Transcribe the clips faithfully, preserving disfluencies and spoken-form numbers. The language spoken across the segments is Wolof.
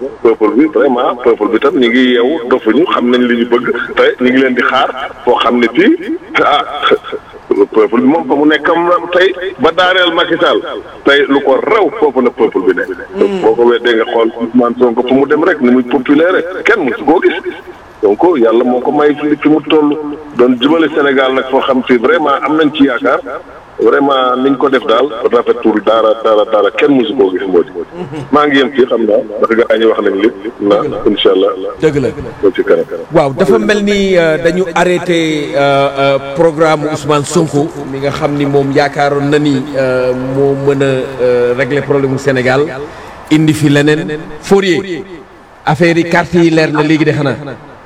peuple bi vraiment peuple bi tam ñu ngi yeewu dofuñu xam nañ li ñu bëgg te ñu ngi leen di xaar foo xam ne fii ah peuple bi moom fa mu nekkam tey ba daaneel Macky Sall tey lu ko raw foofu la peuple bi nekk. boo ko weddee nga xool Ousmane Sonko fu mu dem rek ni muy populaire rek kenn mu su koo gis. donc yàlla moo ko may fi mu toll doon jubale Sénégal nag foo xam si vraiment am nañ ci yaakaar vraiment niñ ko def daal rafetul dara dara dara kenn mosu koo gis moo di. maa ngi yem fii xam naa ndax gaa ñi wax nañ lépp. na incha allah. dëgg la ci kanam. waaw dafa mel ni dañu arrêté programme Ousmane Sonko mi nga xam ni moom yaakaaroon na ni moo mën a régler problème mu Sénégal indi fi leneen Fourier affaire yi carte yi leer na léegi de xanaa.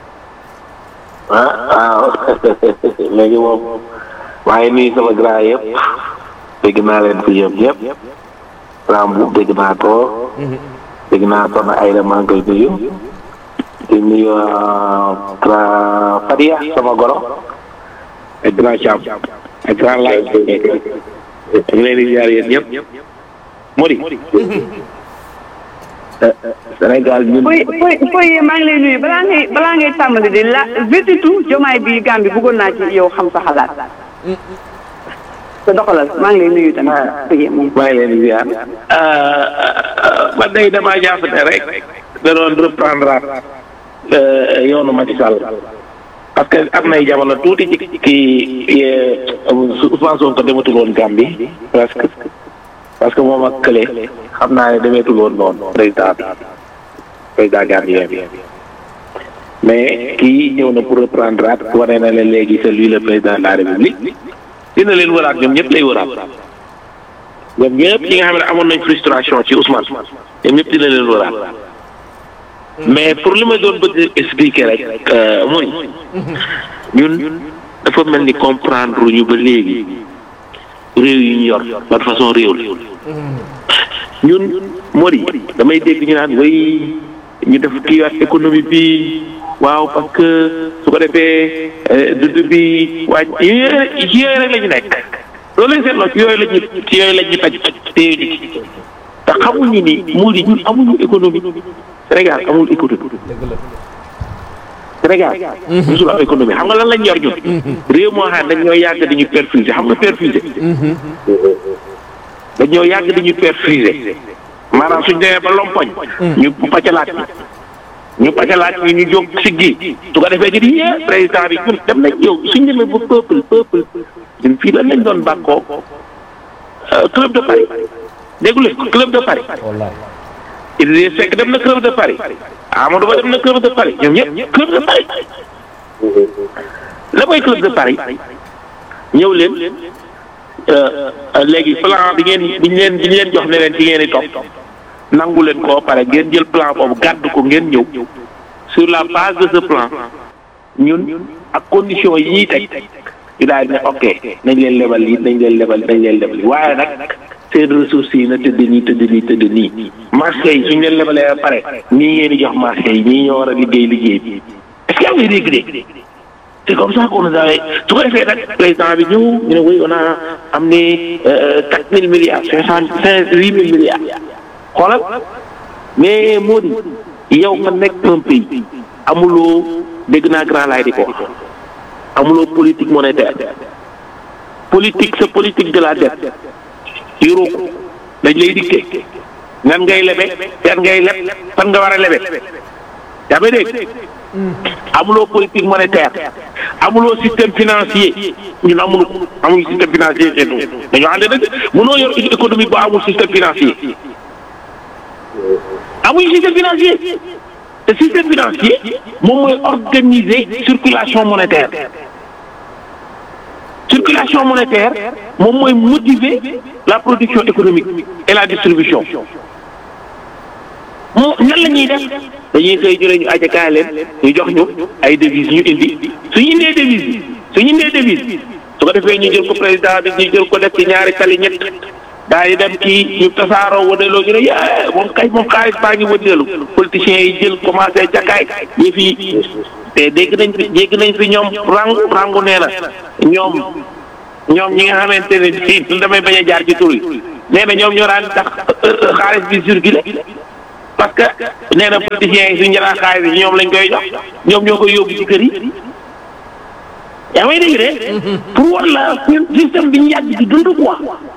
ah waaw léegi moom waaye nii sama grand yëpp dégg naa leen fi yëpp yëpp Rambu dégg naa ko dégg naa soxna Ayda maa ngi koy nuyu di nuyu grand Fadia sama goro ak grand Thiam ak grand Laye ak leen di jaar yéen ñëpp Modi Sénégal ñun. Foy Foy Foy maa ngi lay nuyu balaa ngay balaa ngay tàmbali di la surtout jomaay bi Gambie bëggoon naa ci yow xam sa xalaat. te doxalal maa ngi lay nuyu tamit. Foy moom. maa ngi leen di ziar. man day damaa jàpp ne rek da doon reprendre yoonu Macky Sall parce que am nay jamono tuuti ci kii Ousmane Sonko dematul woon Gambie presque. parce que moom ak kële xam naa ne demeetul woon noonu président président gambien bi mais kii ñëw na pour reprendre at wane na leen léegi c'est lui le président de la république dina leen wëraat ñoom ñëpp lay wëraat ñoom ñëpp ñi nga xam ne amoon nañ frustration ci Ousmane ñoom ñëpp dina leen wëraat mais pour li ma doon bëgg expliquer rek mooy ñun dafa mel ni comprendre ñu ba léegi réew yi ñu yor ban façon réew la ñun Mori damay dégg ñu naan way ñu def kii waat économie bi waaw parce que su ko defee dund bi waaj yooyu rek la ñu nekk loolu lañ seetloo ci yooyu la ñu ci yooyu la ñu taj téye ñu ci te xamuñu ni Mori ñun amuñu économie Sénégal amul économie Sénégal musul am économie xam nga lan lañ yor ñun réew moo xam ne dañ ñoo yàgg di ñu perfuser xam nga perfuser dañ ñoo yàgg di ñu perfuser maanaam suñ demee ba lompoñ ñu pàccalaat bi ñu pàccalaat bi ñu jóg siggi su ko defee gi di yee président bi ñun dem nañ yow suñ demee ba peuple peuple ñun fii lan lañ doon bàkkoo club de Paris déggu leen club de Paris Idrissa Seck dem na club de Paris Amadou Ba dem na club de Paris ñoom ñëpp club de Paris la mooy club de Paris ñëw leen léegi plan bi ngeen bi ñu leen bi ñu leen jox ne leen ci ngeen di topp nangu leen koo pare ngeen jël plan boobu gàdd ko ngeen ñëw sur la base de ce plan ñun ak condition yi ñuy teg ñu daal di ne ok nañ leen lebal lii nañ leen lebal nañ leen lebal waaye nag seen ressources yi na tëdd nii tëdd nii tëdd nii marché yi suñ leen lebalee ba pare nii ngeen di jox marché yi ñii ñoo war a liggéey liggéey bi est-ce que yaa ngi dégg dégg c'est comme ça qu'on a su ko defee nag président bi ñëw ñu ne oui on a am ni quatre mille milliards cinq cent cinq huit mille milliards xoolal mais moo di yow nga nekk un pays amuloo dégg naa grand laay di ko wax amuloo politique monétaire politique sa politique de la dette yoroo ko dañ lay dicté nan ngay lebe yan ngay leb fan nga war a lebe yaa ngi dégg amuloo politique monétaire amuloo système financier ñun amulu amul système financier chez nous dañoo ànd dëgg mënoo yor une économie bu amul système financier amuñu système financier te système financier moom mooy organiser circulation monétaire circulation monétaire moom mooy motiver la production économique et la distribution moo nan la ñuy def dañuy xëy jëlee ñu ajakaay leen ñu jox ñu ay devises ñu indi suñu indee devise suñu indee devise su ko defee ñu jël ko président bi ñu jël ko def ci ñaari tali ñett daal di dem kii ñu tasaaroo wëndeeloo ñu ne yaa moom kay moom xaalis baa ngi wëndeelu politiciens yi jël commencé jakaay ñu fi te dégg nañ fi dégg nañ fi ñoom rangu rangu nee na ñoom ñoom ñi nga xamante ne fii damay bañ a jaar ci tur yi nee na ñoom ñoo daan tax xaalis bi circulé parce que nee na politiciens yi suñu jëlaat xaalis bi ñoom lañ koy jox ñoom ñoo koy yóbbu ci kër yi yaa may dégg de pour war la système bi ñu yàgg di dund quoi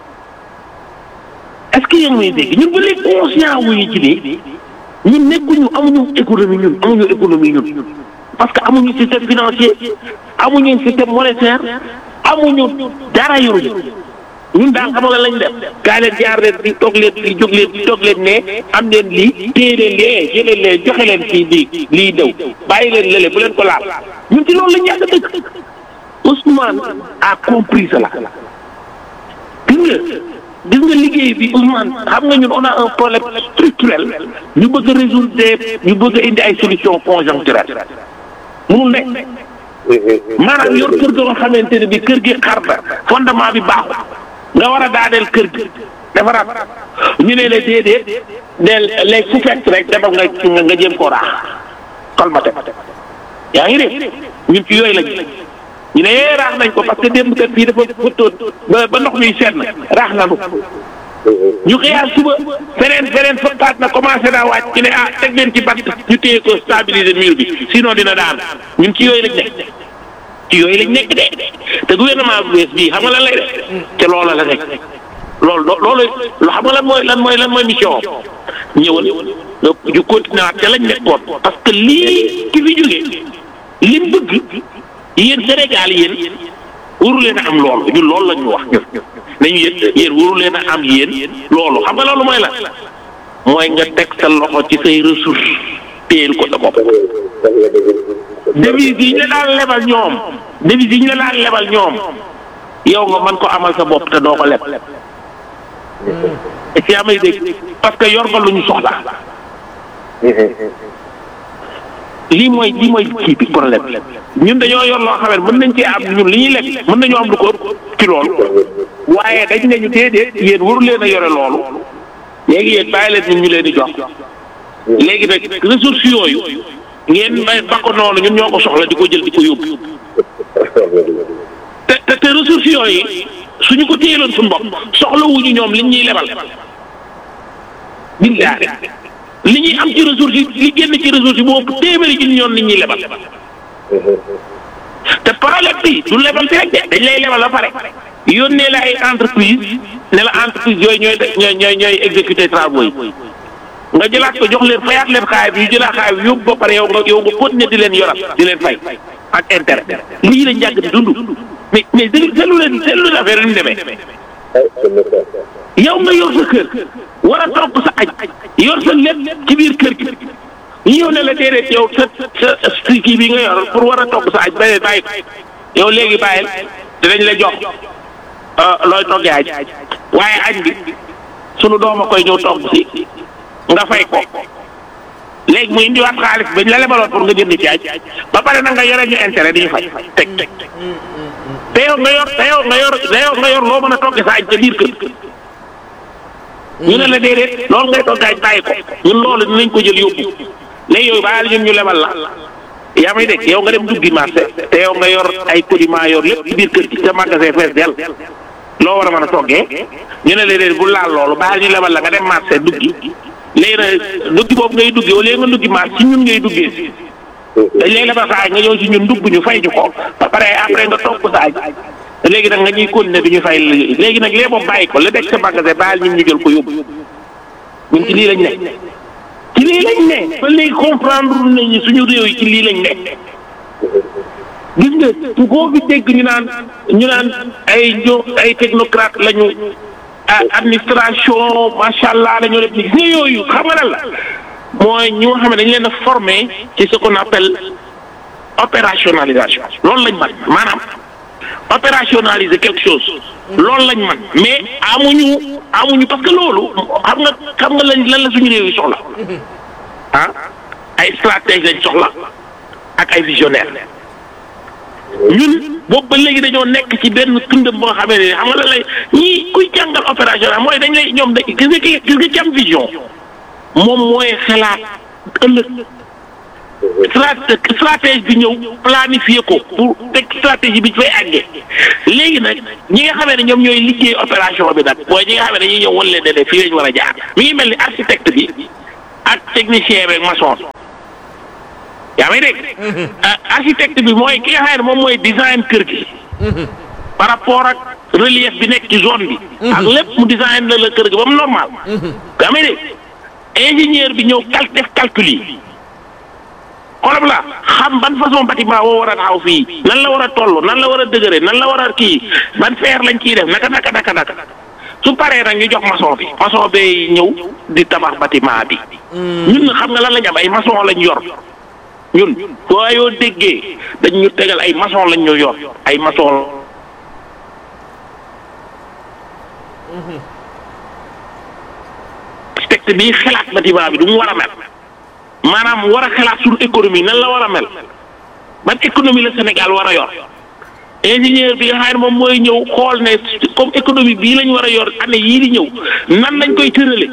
est-ce que yéen may dégg ñun ba léegi conscient wuñu ci nii ñun nekkuñu amuñu économie ñun amuñu économie ñun parce que amuñu système financier amuñu système monétaire amuñu dara yoruñu ñun daal xam nga lañ def gaa leen jaar leen di toog leen di jóg leen di toog leen ne am leen lii téye leen lee jëlee leen joxe leen fii lii lii dew bàyyi leen lële bu leen ko laal ñun ci loolu lañ yàgg dëkk Ousmane a compris cela gis nga gis nga liggéey bi Ousmane xam nga ñun on a un problème structurel ñu bëgg a résoudre ñu bëgg a indi ay solutions conjoncturelles munul nekk maanaam yor kër ga nga xamante ne bi kër gi xar na fondement bi baaxul nga war a daaneel kër gi defaraat ñu ne la déedéet del léegi fu fekk rek demal nga nga jéem koo raax kolmate yaa ngi dégg ñun ci yooyu lañ ñu ne yee raax nañ ko parce que démb kat fii dafa fëttoon ba ba ndox mi seet na raax nanu ñu xëyaat suba feneen feneen fëttaat na commencé naa wàcc ci ne ah teg leen ci bant ñu téye ko stabiliser mur bi sinon dina daan ñun ci yooyu lañ nekk ci yooyu lañ nekk de te gouvernement bu bees bii xam nga lan lay def te loola la nekk loolu loolu xam nga lan mooy lan mooy lan mooy mission ñëwal ñu continuer te lañ nekkoon parce que lii ki fi jógee li mu bëgg yéen Sénégal yéen waru leen a am loolu ñun loolu la ñu wax ñun nañu yéen yéen waru leen a am yéen loolu xam nga loolu mooy la mooy nga teg sa loxo ci say ressources téyel ko sa bopp. devise yi ñu la daan lebal ñoom devise yi ñu la daan lebal ñoom yow nga mën ko amal sa bopp te doo ko leb et yaa may dégg parce que yor nga lu ñu soxla. lii mooy lii mooy kii bi problème ñun dañoo yor loo xam ne mën nañ cee am ñun li ñuy lekk mën nañoo am lu ko ci loolu waaye dañ ne ñu déedéet yéen waru leen a yore loolu léegi yéen bàyyi leen ñun ñu leen di jox léegi nag ressources yooyu ngeen bay ba ko noonu ñun ñoo ko soxla di ko jël di ko yóbbu te te te ressources yooyu suñu ko téyeloon suñu bopp soxlawuñu ñoom liñ ñuy lebal billahi li ñuy am ci ressources yi li génn ci ressources yi boobu téeméeri ji ñoon nit ñuy lebal te problème bi du lebal bi rek de dañ lay lebal ba pare yónnee la ay entreprise ne la entreprise yooyu ñooy ñooy ñooy ñooy exécuter travaux yi nga jëlaat ko jox leen fayaat leen xaay bi yu jëlaat xaay bi yóbbu ba pare yow nga yow nga continuer di leen yoral di leen fay ak intérêt lii lañ yàgg di dund mais mais seetlu leen seetlu leen affaire ni demee yow nga yor sa kër war a togg sa añ yor sa lépp ci biir kër gi ñu ñëw ne la déedéet yow sa sa kii bi nga yor pour war a togg sa añ bàyyi bàyyi ko yow léegi bàyyil dinañ la jox looy toggee añ waaye añ bi sunu doom a koy ñëw togg si nga fay ko léegi mu indiwaat xaalis bañ la lebaloon pour nga jënd ci añ ba pare nag nga yore ñu intérêt di ñu fay teg teg te yow nga yor te yow nga yor te yow nga yor loo mën a toggee sa añ ca biir kër ñu ne la déedéet loolu ngay toggaaj bàyyi ko ñun loolu dinañ ko jël yóbbu léegi yooyu bàyyil ñun ñu lebal la yaa may dégg yow nga dem duggi marché te yow nga yor ay codiment yor lépp ci biir kër gi ca magasin fees del loo war a mën a toggee ñu ne la déedéet bu laal loolu bàyyil ñu lebal la nga dem marché duggi léegi nag duggi boobu ngay duggi wala nga duggi marché ci ñun ngay duggee si dañ lay lebal sa añ nga ñëw ci ñun dugg ñu fay ñu ko ba pare après nga togg sa añ léegi nag nga ñuy continuer du ñu fay léegi nag lee boobu bàyyi ko la nekk sa magasin bàyyil ñun ñu jël ko yóbbu ñun ci lii lañ ne ci lii lañ ne ba léegi comprendre nañu suñu réew yi ci lii lañ ne gis nga su koo fi dégg ñu naan ñu naan ay ñoo ay technocrate lañu administration macha allah la ñu def ni gis nga yooyu xam nga lan la mooy ñu nga xam ne dañ leen a formé ci ce qu'on appelle opérationnalisation loolu lañ man maanaam opérationnaliser quelque chose loolu lañ man mais amuñu amuñu parce que loolu xam nga xam nga lañ lan la suñu réew yi soxla ah ay stratège lañ soxla ak ay visionnaire ñun boobu ba léegi dañoo nekk ci benn tundam boo xamee ne xam nga lan lay ñii kuy jàngal opération mooy dañ lay ñoom dañ gis nga gis nga ci am vision moom mooy xalaat ëllëg stratégie bi ñëw planifier ko pour teg stratégie bi fay àggee léegi nag ñi nga xamee ne ñoom ñooy liggéey opération bi nag mooy ñi nga xam ne dañuy ñëw wan leen ne fii lañ war a jaar mi ngi mel ni architecte bi ak technicien beeg maçon yaa may dégg architecte bi mooy ki nga xam ne moom mooy design kër gi par rapport ak relief bi nekk ci zone bi ak lépp mu design la la kër gi ba mu normal yaa may dégg ingénieur bi ñëw cal def calcul yi xoolal la xam ban façon bâtiment woo war a taxaw fii nan la war a toll nan la war a dëgëre nan la war a kii ban fer lañ ciy def naka naka naka naka su paree nag ñu jox maçon bi maçon bay ñëw di tabax bâtiment bi ñun xam nga lan lañ am ay maçon lañ yor ñun soo yoo déggee dañ ñu tegal ay maçon lañ ñu yor ay maçon architecte bi xalaat bâtiment bi du mu war a mel maanaam war a xalaat suñu économie nan la war a mel ban économie la Sénégal war a yor ingénieur bi nga xam ne moom mooy ñëw xool ne comme économie bii lañ war a yor année yii di ñëw nan lañ koy tërale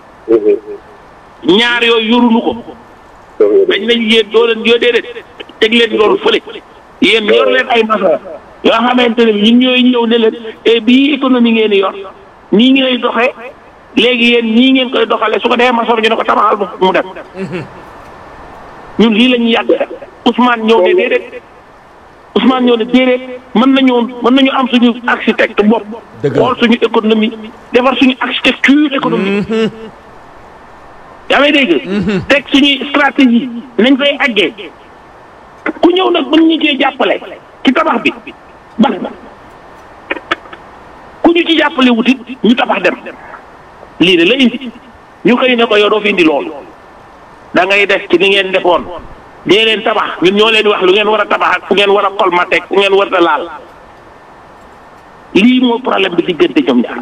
ñaar yooyu yoruñu ko dañ nañ yéen doo leen yoo déedéet teg leen loolu fële yéen yor leen ay maçon yoo xamante ne ñun ñooy ñëw ne leen et bii économie ngeen di yor nii ngeen doxee léegi yéen nii ngeen koy doxalee su ko defee maçon ñu ne ko tabaxal mu dem ñun lii la ñuy yàgg def Ousmane ñëw ne déedéet Ousmane ñëw ne déedéet mën nañoo mën nañu am suñu architecte bopp xool suñu économie defar suñu architecture économique yaa may dégg teg suñuy stratégie nañ koy àggee ku ñëw nag mën ñu cee jàppale ci tabax bi baax na ku ñu ci jàppale wutit ñu tabax dem lii de la indi ñu xëy ne ko yow doo fi indi loolu da ngay def ci ni ngeen defoon dee leen tabax ñun ñoo leen wax lu ngeen war a tabax ak fu ngeen war a colmater fu ngeen war a laal lii moo problème bi diggante ñoom ñaar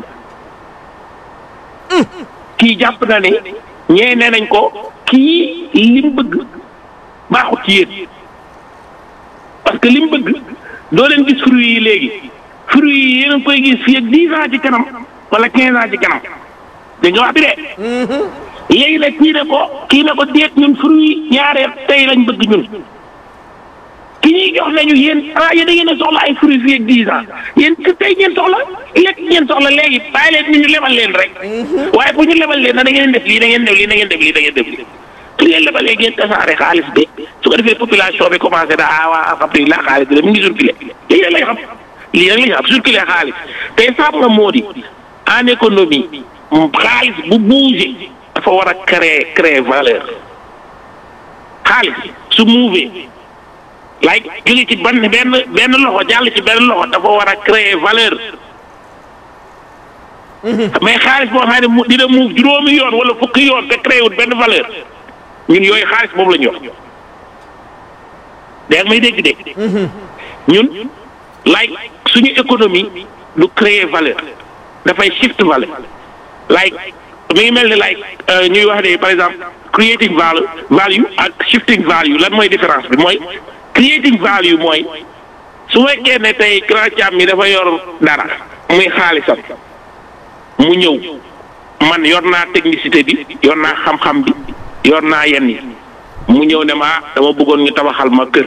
kii jàpp na ne ñee nee nañ ko kii li mu bëgg baaxut ci yéen parce que li mu bëgg doo leen gis fruits yi léegi fruits yi yéen a ngi koy gis fii ak dix ans ci kanam wala quinze ans ci kanam dégg nga wax bi de léegi nag kii ne ko kii ne ko déet ñun fruits yi ñaareel tey lañ bëgg ñun ki ñuy jox nañu yéen ah yéen da ngeen a soxla ay fruits fii ak dix ans yéen tey ngeen soxla lekk ngeen soxla léegi bàyyi leen ni ñu lebal leen rek waaye pour ñu lebal leen na da ngeen def lii da ngeen def lii da ngeen def lii da ngeen def lii su ngeen lebalee ngeen tasaare xaalis bi su ko defee population bi commencé da ah waa alhamdulilah xaalis bi la mu ngi circulé lii rek lay xam lii rek lay xam circulé xaalis tey saam nga moo di en économie xaalis bu bougé dafa war a créer créer valeur xaalis su mouvé like jóge ci ban benn benn loxo jàll ci benn loxo dafa war a créer valeur mais xaalis boo xam ne mu dina move juróomi yoon wala fukki yoon te créé wut benn valeur ñun yooyu xaalis boobu la ñu wax dégg may dégg de ñun like suñu économie du créer valeur dafay shift valeur like mi ngi mel ni like ñuy wax ne par exemple creating value value ak shifting value lan mooy différence bi mooy creating value mooy su fekkee ne tey grand Thiam mi dafa yor dara muy xaalisam mu ñëw man yor naa technicité bi yor naa xam-xam bi yor naa yenn yi mu ñëw ne ma dama bëggoon ñu tabaxal ma kër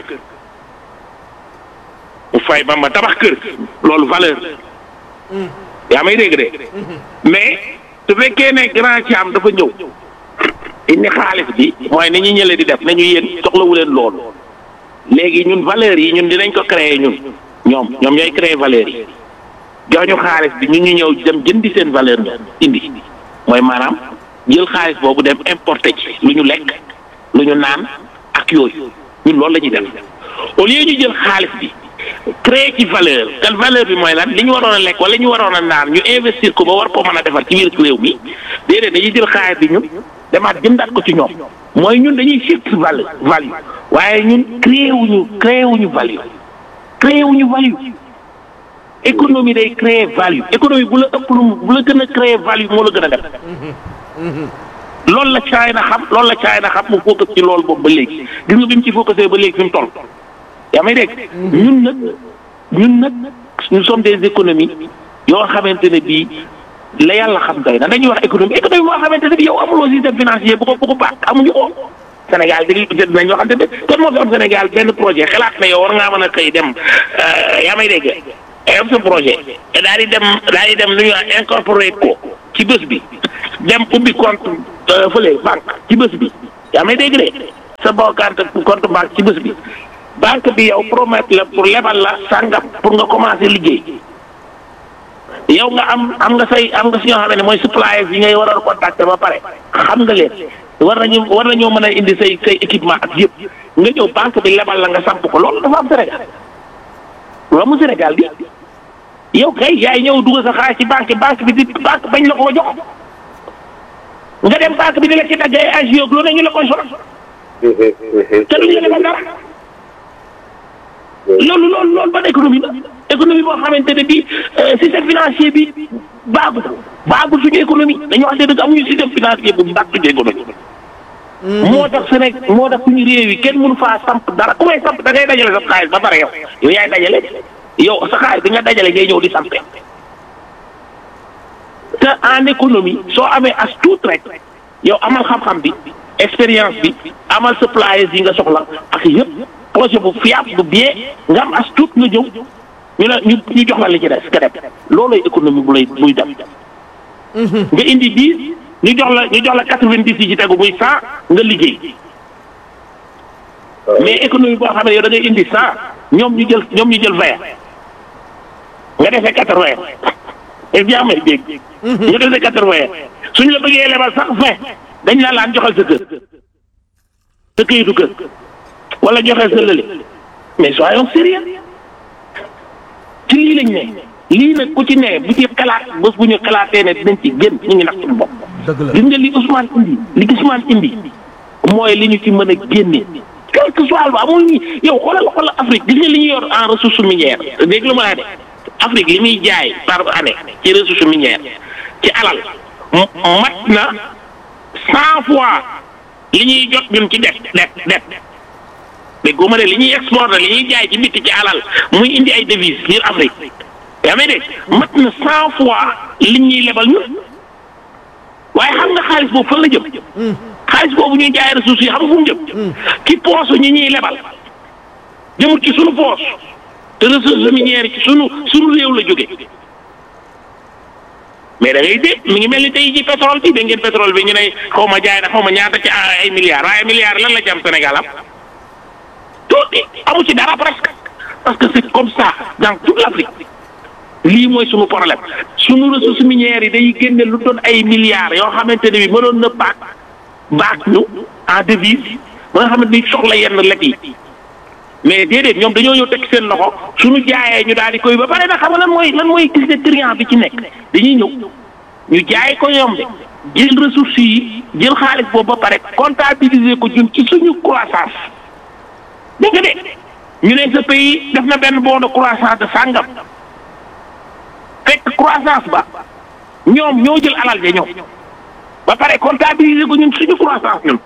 mu fay ba ma tabax kër loolu valeur yaa may dégg de mais su fekkee ne grand Thiam dafa ñëw indi xaalis bi mooy ni ñu ñële di def nañu yéen soxlawu leen loolu léegi ñun valeurs yi ñun dinañ ko créer ñun ñoom ñoom ñooy créer valeurs yi jox ñu xaalis bi ñun ñu ñëw dem jëndi seen valeur ñoom indi mooy maanaam jël xaalis boobu dem importer ci lu ñu lekk lu ñu naan ak yooyu ñun loolu la ñuy def au lieu ñu jël xaalis bi créer ci valeur te valeur bi mooy lan li ñu waroon a lekk wala ñu waroon a naan ñu investir ko ba war koo mën a defar ci biir réew mi déedéet dañuy jël xaalis bi ñun demaat jëndaat ko ci ñoom mooy ñun dañuy shift valeur value waaye ñun créé wuñu créé wuñu value créé wuñu value économie day créer value économie bu la ëpp lu bu la gën a créer value moo la gën a def loolu la China xam loolu la China xam mu focus ci loolu boobu ba léegi gis nga bi mu ci focusé ba léegi fi mu toll yaa may dégg ñun nag ñun nag nous sommes des économies yoo xamante ne bii la yàlla xam doy na dañuy wax économie économie moo xamante ne bii yow amuloo système financier bu ko bu ko baax amuñu ko Sénégal dégg nga dinañ waxante ne kon moo fi am Sénégal benn projet xalaat na yow war ngaa mën a xëy dem yaa may dégg am sa projet daal di dem daal di dem lu ñu incorporé ko ci bés bi dem ubbi compte fële banque ci bés bi yaa may dégg de sa boo carte compte banque ci bés bi banque bi yow promettre la pour lebal la sàngam pour nga commencer liggéey yow nga am am nga say am nga si ñoo xam ne mooy suppliers yi ngay war a contacter ba pare xam nga leen war nañu war nañoo mën a indi say say équipement ak yëpp nga ñëw banque bi lebal la nga samp ko loolu dafa am Sénégal loolu amul Sénégal bi yow kay yaay ñëw dugal sa xaalis ci banque banque bi di banque bañ la ko jox nga dem banque bi di la ci dagg ay agio lu ne ñu la koy sonal te duñ la defal dara loolu loolu loolu ban économie la économie boo xamante ne bii système financier bi baagu baagul suñu économie dañu wax dëgg amuñu système financier bu baax suñu économie. moo tax Sénégal moo tax suñu réew yi kenn mënu faa samp dara ku may samp da ngay dajale sa xaalis ba pare yow yow yaay dajale yow sa xaalis bi nga dajale ngay ñëw di sampe te en économie soo amee as tuut rek yow amal xam-xam bi expérience bi amal suppliers yi nga soxla ak yëpp projet bu fiable bu bien nga am as tuut nga ñëw ñu la ñu ñu jox la li ci des nga dem loolooy économie bu lay buy dem. nga indi dix ñu jox la ñu jox la quatre-vingt-dix yi ci tegu muy cent nga liggéey mais économie boo xam ne yow da ngay indi cent ñoom ñu jël ñoom ñu jël vingt nga defee quatre-vingt et bien may dégg. nga defee quatre-vingt suñ la bëggee lebal sax vingt dañ la laan joxal sa kër sa këyitu kër wala joxeel sa lële mais soyons sérieux ci lii lañ ne. lii nag ku ci ne bu ci xalaat bés bu ñu xalaatee ne dinañ ci génn ñu ngi nax suñu bopp. gis nga li Ousmane indi li Ousmane indi mooy li ñu ci mën a génne quel que soit ba amul ñi yow xoolal xoolal Afrique gis nga li ñu yor en ressource minière dégg la ma ne Afrique li muy jaay par année ci ressource minière ci alal mat na cent fois li ñuy jot ñun ci det det det dégg nga ma ne li ñuy exporter li ñuy jaay ci bitti ci alal muy indi ay devises biir Afrique. yaa may dégg mat na cent fois li ñuy lebal ñun waaye xam nga xaalis boobu fan la jëm xaalis boobu ñuy jaay ressources yi xam nga fu mu jëm ci poosu ñi ñuy lebal jëmut ci sunu poos te ressources minières ci sunu sunu réew la jóge mais da ngay dégg mi ngi mel ni tey ji pétrole bi da ngeen pétrole bi ñu ne xaw ma jaay na xaw ma ñaata ci ay milliards waaye milliards lan la ci am Sénégal am tuuti amu ci dara presque parce que c'est comme ça dans toute l'Afrique lii mooy sunu problème sunu ressources minières yi day génne lu doon ay milliards yoo xamante ne bi mënoon na baak baak ñu en devise ba nga xamante ni soxla yenn lekk yi mais déedéet ñoom dañoo ñëw teg seen loxo suñu jaayee ñu daal di koy ba pare nag xam nga lan mooy lan mooy gis ne triant bi ci nekk dañuy ñëw ñu jaay ko yomb jël ressources yi jël xaalis boobu ba pare comptabiliser ko ñun ci suñu croissance dégg nga de ñu ne ce pays def na benn bon de croissance de sàngam fekk croissance ba ñoom ñoo jël alal ja ñoom ba pare comptabiliser ko ñun suñu croissance ñun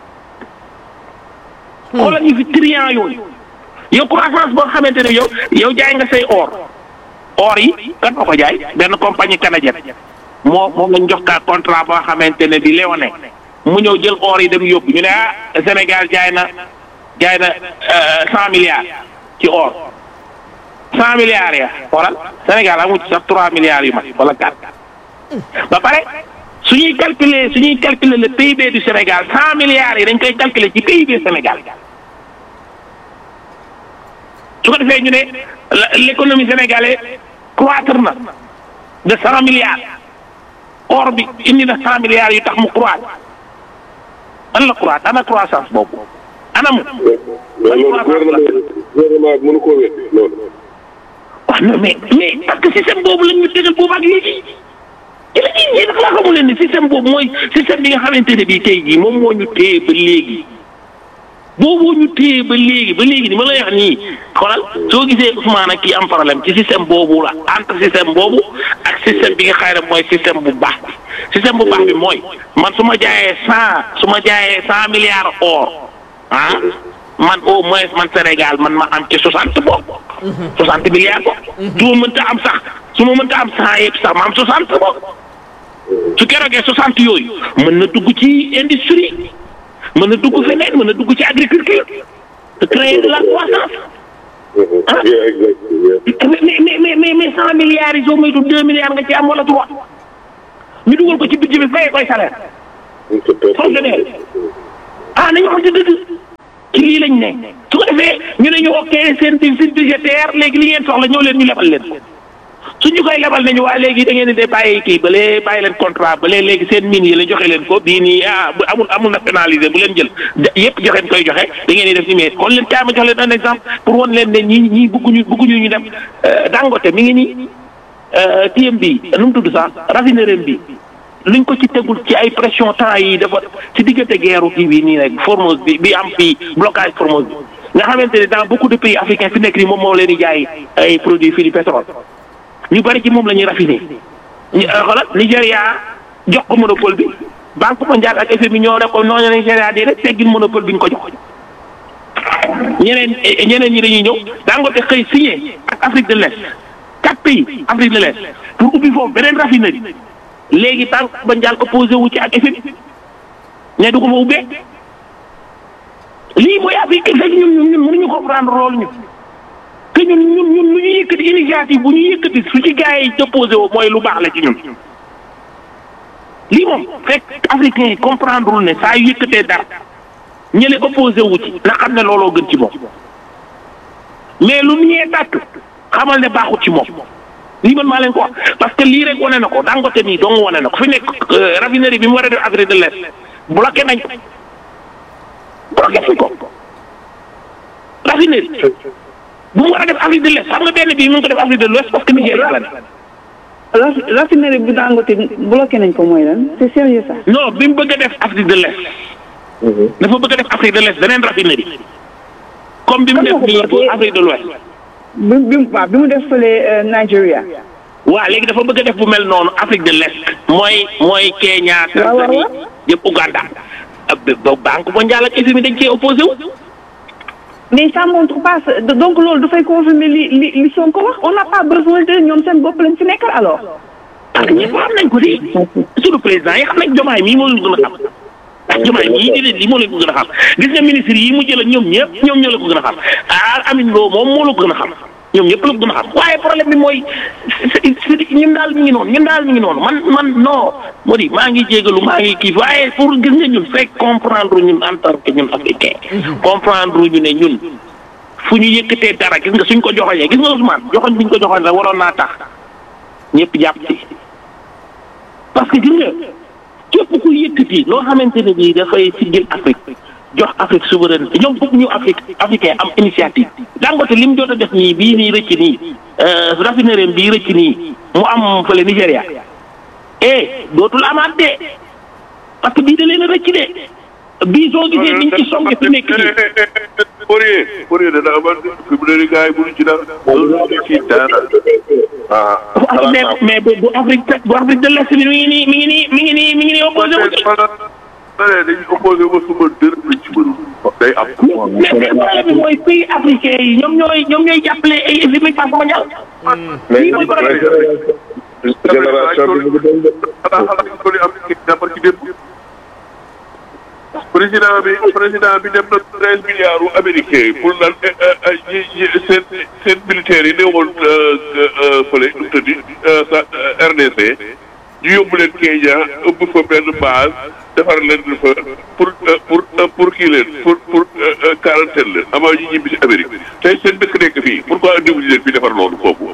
xoolal ñu fi triant yooyu yow croissance boo xamante ne yow yow jaay nga say or or yi kan moo ko jaay benn compagnie canadienne moo moom lañ jox ka contrat boo xamante ne di Léonin mu ñëw jël or yi dem yóbbu ñu ne ah Sénégal jaay na jaay na cent milliards ci or cent milliards ya xoolal Sénégal amu ci sax trois milliards yu mag wala quatre ba pare suñuy calculer suñuy calculer le P I B du Sénégal cent milliards yi dañ koy calculer ci P I B Sénégal su ko defee ñu ne l'économie sénégalaise croître na de cent milliards or bi indi na cent milliards yu tax mu croître an la croître ana croissance boobu anam. loolu gouvernement mënu koo wér loolu. waaw non mais mais parce que système boobu lañ ñu tegal boobu ak léegi ci la ñuy ñëw dafa xamul leen ni système boobu mooy système bi nga xamante ne bii tey jii moom moo ñu téye ba léegi boobu ñu téye ba léegi ba léegi ni ma lay wax nii xoolal soo gisee Ousmane ak kii am problème ci système boobu la entre système boobu ak système bi nga xam ne mooy système bu baax bi système bu baax bi mooy man su ma jaayee cent su ma jaayee cent milliards or ah man au moins man Sénégal man ma am ci soixante boobu. soixante milliards boobu. su ma mënta am sax su ma mënta am cent yëpp sax ma am soixante boobu. su keroogee soixante yooyu mën na dugg ci industrie mën na dugg feneen mën na dugg ci agriculture te créer de la croissance. ah mais mais mais mais cent milliards yi soo moytu deux milliards nga ci am wala trois ñu dugal ko ci budget bi fayee koy salaire fonctionnaire ah nañu xam ci dëgg ci lii lañ ne su ko defee ñu ne ñu ok seen seen budgétaire léegi li ngeen soxla ñëw leen ñu lebal leen su ñu koy lebal nañu waa léegi da ngeen di de bàyyi kii ba lee bàyyi leen contrat ba lee léegi seen mine yi la joxe leen ko bii nii ah bu amul amul nationalisé bu leen jël yëpp joxeen koy joxe da ngeen di def ni mais kon leen kaay ma jox leen un exemple pour wan leen ne ñii ñii bëgguñu bëgguñu ñu dem Dangote mi ngi nii T M B nu mu tudd sax raffinerie bi luñ ko ci tegul ci ay pression temps yi dafa ci diggante guerre kii bi nii rek Formose bi bi am fii blocage Formose bi nga xamante ne dans beaucoup de pays africains fi nekk nii moom moo leen di jaay ay produits fii di pétrole ñu bari ci moom la ñuy raffiné ñu xoolal Nigéria jox ko monopole bi Banque mondiale ak F M I ñoo def ko noonu Nigéria di rek teggil monopole bi ñu ko jox ñeneen ñeneen ñi dañuy ñëw Dangote xëy signé ak Afrique de l'Est quatre pays Afrique de l'Est pour ubbi foofu beneen raffinerie léegi Banque mondiale opposé wu ci ak F M I ne du ko fa ubbee lii mooy Afrique léegi ñun ñun ñun mënuñu comprendre loolu ñu te ñun ñun ñun lu ñu yëkkati initiative bu ñu yëkkati su ci gars yi opposé woo mooy lu baax la ci ñun lii moom fekk africain yi comprendre lul ne saa yu yëkkatee dara ñële opposé wu ci na xam ne looloo gën ci moom mais lu ñee tàkk xamal ne baaxut ci moom lii man maa leen ko wax parce que lii rek wane na ko Dangote nii dong wane na ko fi nekk raffinerie bi mu war a def Afrique de l'Est bloqué nañ ko bloqué nañ ko raffinerie bu mu war a def Afrique de l'Est xam nga benn bii mu ngi ko def Afrique de l'Ouest parce que Nigeria la ne. raffinerie bu Dangote bloqué nañ ko mooy lan c'est sérieux ça. non bi mu bëgg a def Afrique de l'Est. dafa bëgg a def Afrique de l'Est beneen raffinerie. comme bi mu def nii pour Afrique de l'Ouest. bi bi waaw bi mu def fële Nigeria. waaw léegi dafa bëgg a def bu mel noonu Afrique de l'Est. mooy mooy Kenya. Tanzanie yëpp Ouganda. Banque mondiale ak F M I dañ cee opposé wu. mais ça montre pas donc loolu dafay confirmer li li li Sonko wax on n'a pas besoin de ñoom seen bopp lañ fi nekkal alors. parce que ñëpp xam nañ ko di. suñu président yi xam nañ Diomaye mii moo leen gën a xam. ndax Diomaye mii di leen lii moo leen ko gën a xam gis nga ministre yi mu jël ñoom ñëpp ñoom ñoo la ko gën a xam ah Amine Lo moom moo la ko gën a xam ñoom ñëpp la ko gën a xam waaye problème bi mooy ñun daal mi ngi noonu ñun daal mi ngi noonu man man non moo di maa ngi jégalu maa ngi kii waaye pour gis nga ñun fekk comprendre ñun en tant que ñun africain comprendre ñu ne ñun fu ñu yëkkatee dara gis nga suñ ko joxoñee gis nga Ousmane joxoñ bi ñu ko joxoñ rek waroon naa tax ñëpp jàpp ci parce que gis nga képp ku yëkkati loo xamante ne bii dafay siggil Afrique jox Afrique souveraineté ñoom bëgg ñu Afrique africain am initiative Dangote li mu jot a def nii bii nii rëcc nii raffinerie bii rëcc nii mu am fële Nigéria eh dootul amaat de parce que bii da leen a rëcc de bii soo gisee niñ ci songe fi nekk nii. Poirier Poirier dana amaat fi mu ne nii gars yi mënuñ ci dara. mënuñ ci dara. ah mais mais bu Afrique bu Afrique de l'Est bi mi ngi nii mi ngi nii mi ngi nii mi ngi nii opposé wu ci. dañuy opposé wu suba dërëm lañ ci mënul. day am. mais mais problème bi mooy pays africain yi ñoom ñooy ñoom ñooy jàppale ay F M I Banque mondiale. lii mooy problème bi. génération bi mu ngi doon def. xanaa xanaa ñu ko am jàppal ci démb. président bi président bi dem na treize milliards u américain pour lan seen seen militaires yi néewoon fële nu mu tëddi R D C ñu yóbbu leen Kenya ëpp fa benn base defar leen fa pour pour pour kii leen pour pour quarantaine leen avant ñu ñibbi si Amérique tey seen dëkk nekk fii pourquoi indiwuñu leen fi defar loolu foofu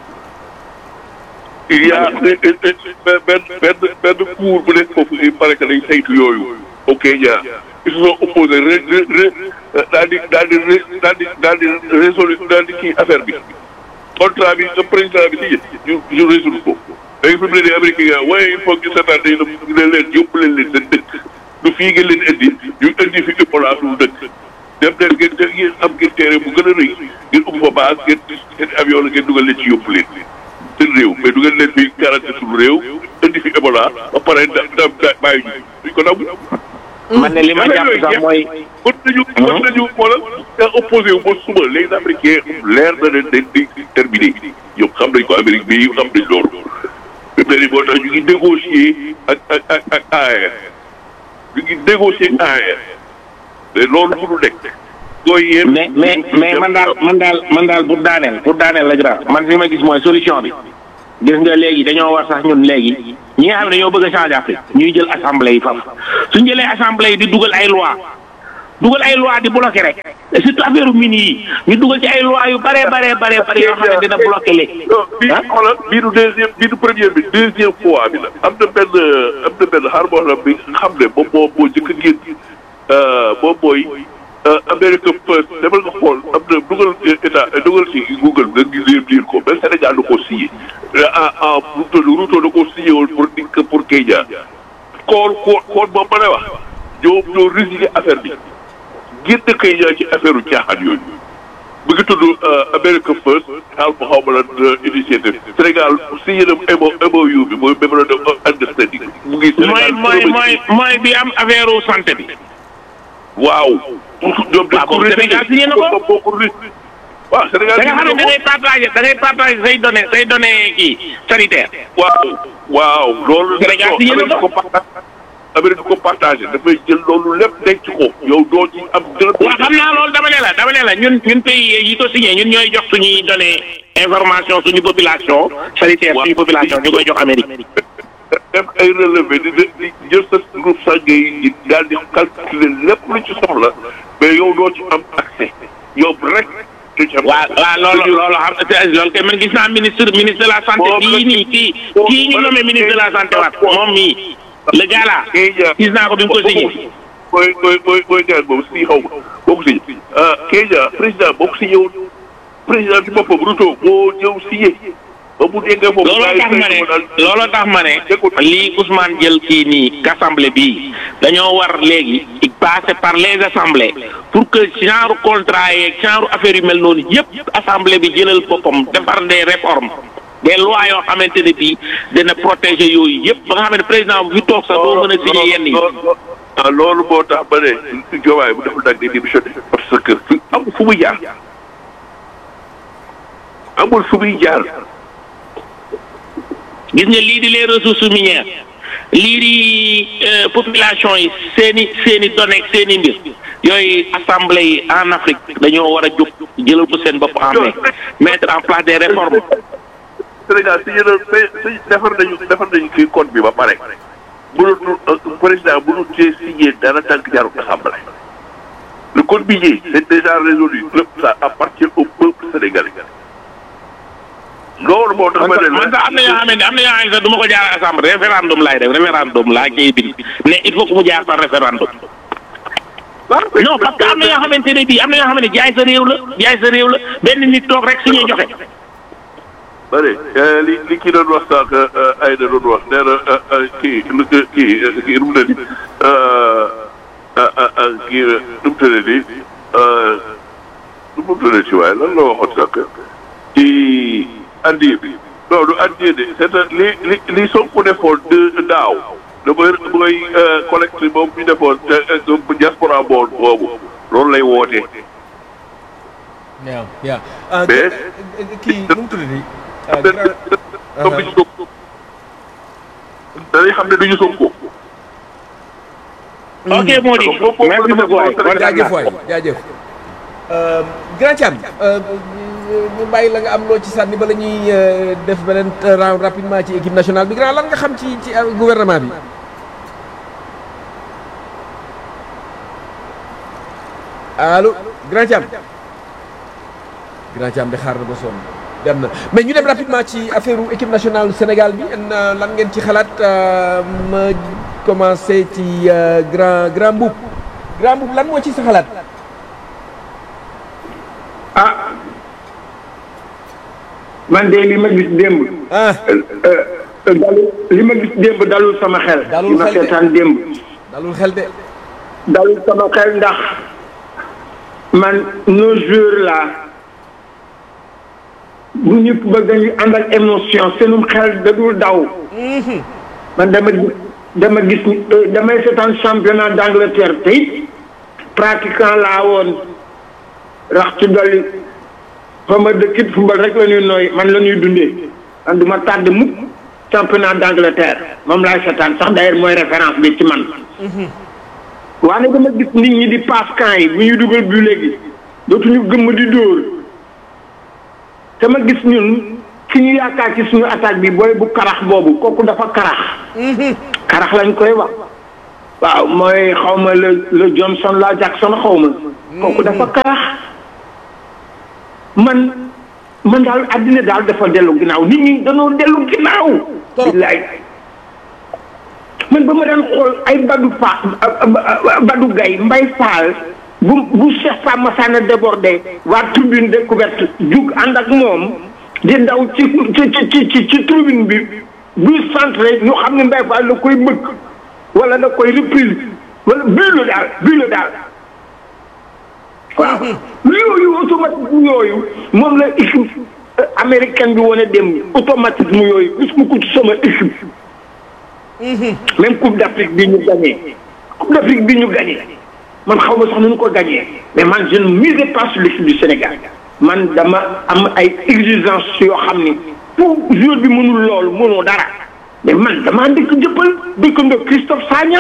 il y a benn benn benn cour bu nekk foofu il paraît que day saytu yooyu au Kenya ils se sont opposés re re daal di daal di daal di daal di résolu daal di kii affaire bi contrat bi le président bi si ñu ñu résoudre ko léegi fi mu ne nii américain yi waaye il faut que ñu seetaan day ne leen yóbbu leen leen seen dëkk du fii ngeen leen indi ñu indi fi Ebola suñu dëkk dem leen ngeen ngeen am ngeen terrain bu gën a rëy ngeen ubbi fa base ngeen seen avion la ngeen dugal leen ci yóbbu leen seen réew mais dugal leen fi quarante suñu réew indi fi Ebola ba pare da da bàyyi ñu duñ ko nangu. man ne li ma jàpp sax mooy. mën nañu mën nañu xoolal te opposé wu ba suba les Américains leer na leen dañ di terminé ñoom xam nañ ko Amérique bi xam nañ loolu. fi mu ne nii moo tax ñu ngi négocier ak ak ak ak A E R ñu ngi négocier ak A E R mais loolu mënul nekk. gooy yéen mais mais mais man daal man daal man daal pour daaneel pour daaneel la grand man fi ma gis mooy solution bi gis nga léegi dañoo war sax ñun léegi ñi nga xam ne ñoo bëgg a changer Afrique ñuy jël assemblée yi faf suñ jëlee assemblée yi di dugal ay loi dugal ay loi di bloqué rek surtout affaire mini yi ñu dugal ci ay loi yu bare bare bare bare yoo xam ne dina bloqué léegi. bii xoolal bii du deuxième bii du première bi deuxième fois bi la am na benn am na benn xar boo xam bi xam ne moom moo moo njëkk a génn moom mooy America First demal nga xool am na dugal état dugal ci Google nga gis lire ko même Sénégal da koo signé ah ah Ruto da koo signé woon pour pour Kenya kool kool kool moom ma lay wax ñoo ñoo résilier affaire bi génn Kenya ci affaire u caaxaan yooyu bu ngi tudd America First xaal ma xaw ma la initiative Sénégal signé na M O U bi mooy memorandum of understanding mu ngi Sénégal mooy mooy mooy bi am affaire u santé bi waaw ñoom dañ ko Sénégal signé na ko waaw Sénégal da nga xam ne da ngay partagé da ngay partagé say données say données kii sanitaire waaw waaw loolu Sénégal signé na ko Amérique ko partagé dafay jël loolu lépp denc ko yow doo ci am dërëm. waaw xam naa loolu dama ne la dama ne la ñun ñun pays yi ko signé ñun ñooy jox suñuy données information suñu population sanitaire suñu population ñu koy jox Amérique. def ay relevé di di jël sa groupe sanguin yi daal di calculer lépp lu ci soxla mais yow doo ci am accès yow rek. du ci am waaw waaw loolu loolu xam loolu kay man gis naa ministre ministre de la santé kii nii kii kii ñu nommé ministre de la santé waat moom mii le gars là gis naa ko bi mu ko signé. mooy mooy mooy mooy gars boobu si xaw ma boo ko signé Kenya président boo ko signé woon président ci boppam Ruto moo ñëw signé. looloo tax ma ne looloo tax ma ne lii Ousmane jël kii nii assemblée bii dañoo war léegi passer par les assemblées pour que genre contrat yeeg genre affaire yu mel noonu yëpp assemblée bi jëlal boppam defar des réformes des lois yoo xamante ne bii dina protéger yooyu yëpp ba nga xam ne président bu fi toog sax doo mën a signé yenn yi. ah loolu moo tax ba ne Diomaye bu deful nag di démissionné parce que fi amul fu muy jaar amul fu muy jaar. gis nga lii di les ressources minières lii di population yi seen i seen i données seen i mbir yooyu assemblée yi en Afrique dañoo war a jóg jëlal ko seen bopp en main mettre en place des réformes. Sénégal si yéen si defar nañu defar nañu kii code bi ba pare mënul président mënul cee signé dara tànk jaarul assemblée le code minier c'est déjà résolu lépp ça appartient au peuple sénégalais. loolu moo tax ma ne man sax am na yoo xam ne am na yoo xam ne sax du ma ko jaar assemblée référendum laay def référendum laa ciy bind mais il faut que mu jaar par référendum. non parce que am na yoo xamante ne bii am na yoo xam ne jaay sa réew la jaay sa réew la benn nit toog rek signé joxe. bëri li li kii doon wax sànq ay da doon wax nee na kii lu kii kii nu mu tëddee kii nu mu tëddee nu mu tëddee ci waaye lan la waxoon sànq ci. addiye bi non du addiye de c'est li li li Sonko defoon de daaw da mooy mooy collecte boobu ñu defoon te diaspora bool boobu loolu lay wootee. waaw waaw. mais kii nu mu tuddati. comme ni ñu Sonko dañuy xam ne du ñu Sonko. ok moo di merci beaucoup jaajëf waay jaajëf. Grand Thiam ñu bàyyi la nga am loo ci sànni bala ñuy def beneen round rapidement ci équipe nationale bi grand lan nga xam ci ci gouvernement bi. allo Grand Thiam. Grand Thiam de xaar na ba sonn dem na mais ñu dem rapidement ci affaire équipe nationale Sénégal bi lan ngeen ci xalaat ma commencé ci grand grand Mboup grand Mboup lan moo ci sa xalaat. ah man de li ma gis démb. ah dalu li ma gis démb dalul sama xel. dalul xel de li ma seetaan démb. dalul xel de. dalul sama xel ndax man nos joueurs là bu ñu bëgg ñu ànd ak émotion seenum xel da dul daw. man dama dama gis damay seetaan championnat d'Angleterre te it pratiquant laa woon. rax ci dolli fa ma dëkkit football rek la ñuy nooy man la ñuy dundee man du ma tàdd mukk championnat d'Angleterre moom laay seetaan sax d'ailleurs mooy référence bi ci man. waaye dama gis nit ñi di passe camp yi bu ñuy dugal bu léegi dootuñu gëmm di dóor te ma gis ñun ki ñu yaakaar ci suñu attaque bi booy bu karax boobu kooku dafa karax. karax lañ koy wax. waaw mooy xaw ma le le Johnson la Jackson xaw ma. kooku dafa karax. man man daal addina daal dafa dellu ginnaaw nit ñi dañoo dellu ginnaaw. billaay man ba ma daan xool ay Badou Fa Badou Gaye Mbaye Fall bu bu Cheikh Fa Massana débordé waa tribune découverte jug ànd ak moom di ndaw ci ci ci ci ci tribune bi buy centré ñu xam ne Mbaye Fall la koy bëgg wala da koy reprise wala bii la daal bii la daal waaw yooyu automatique yooyu moom la équipe américaine bi wane dem automatique mu yooyu gis mu ko ci sama équipe même coupe d'Afrique bi ñu gagné coupe d'Afrique bi ñu gagné man xaw ma sax nu ñu ko gagné mais man je ne misais pas sur l'équipe du Sénégal man dama am ay exigences yoo xam ni pour jour bi mënul loolu mënoo dara mais man damaa dëkk jëppal dëkkandoo Christophe Sagna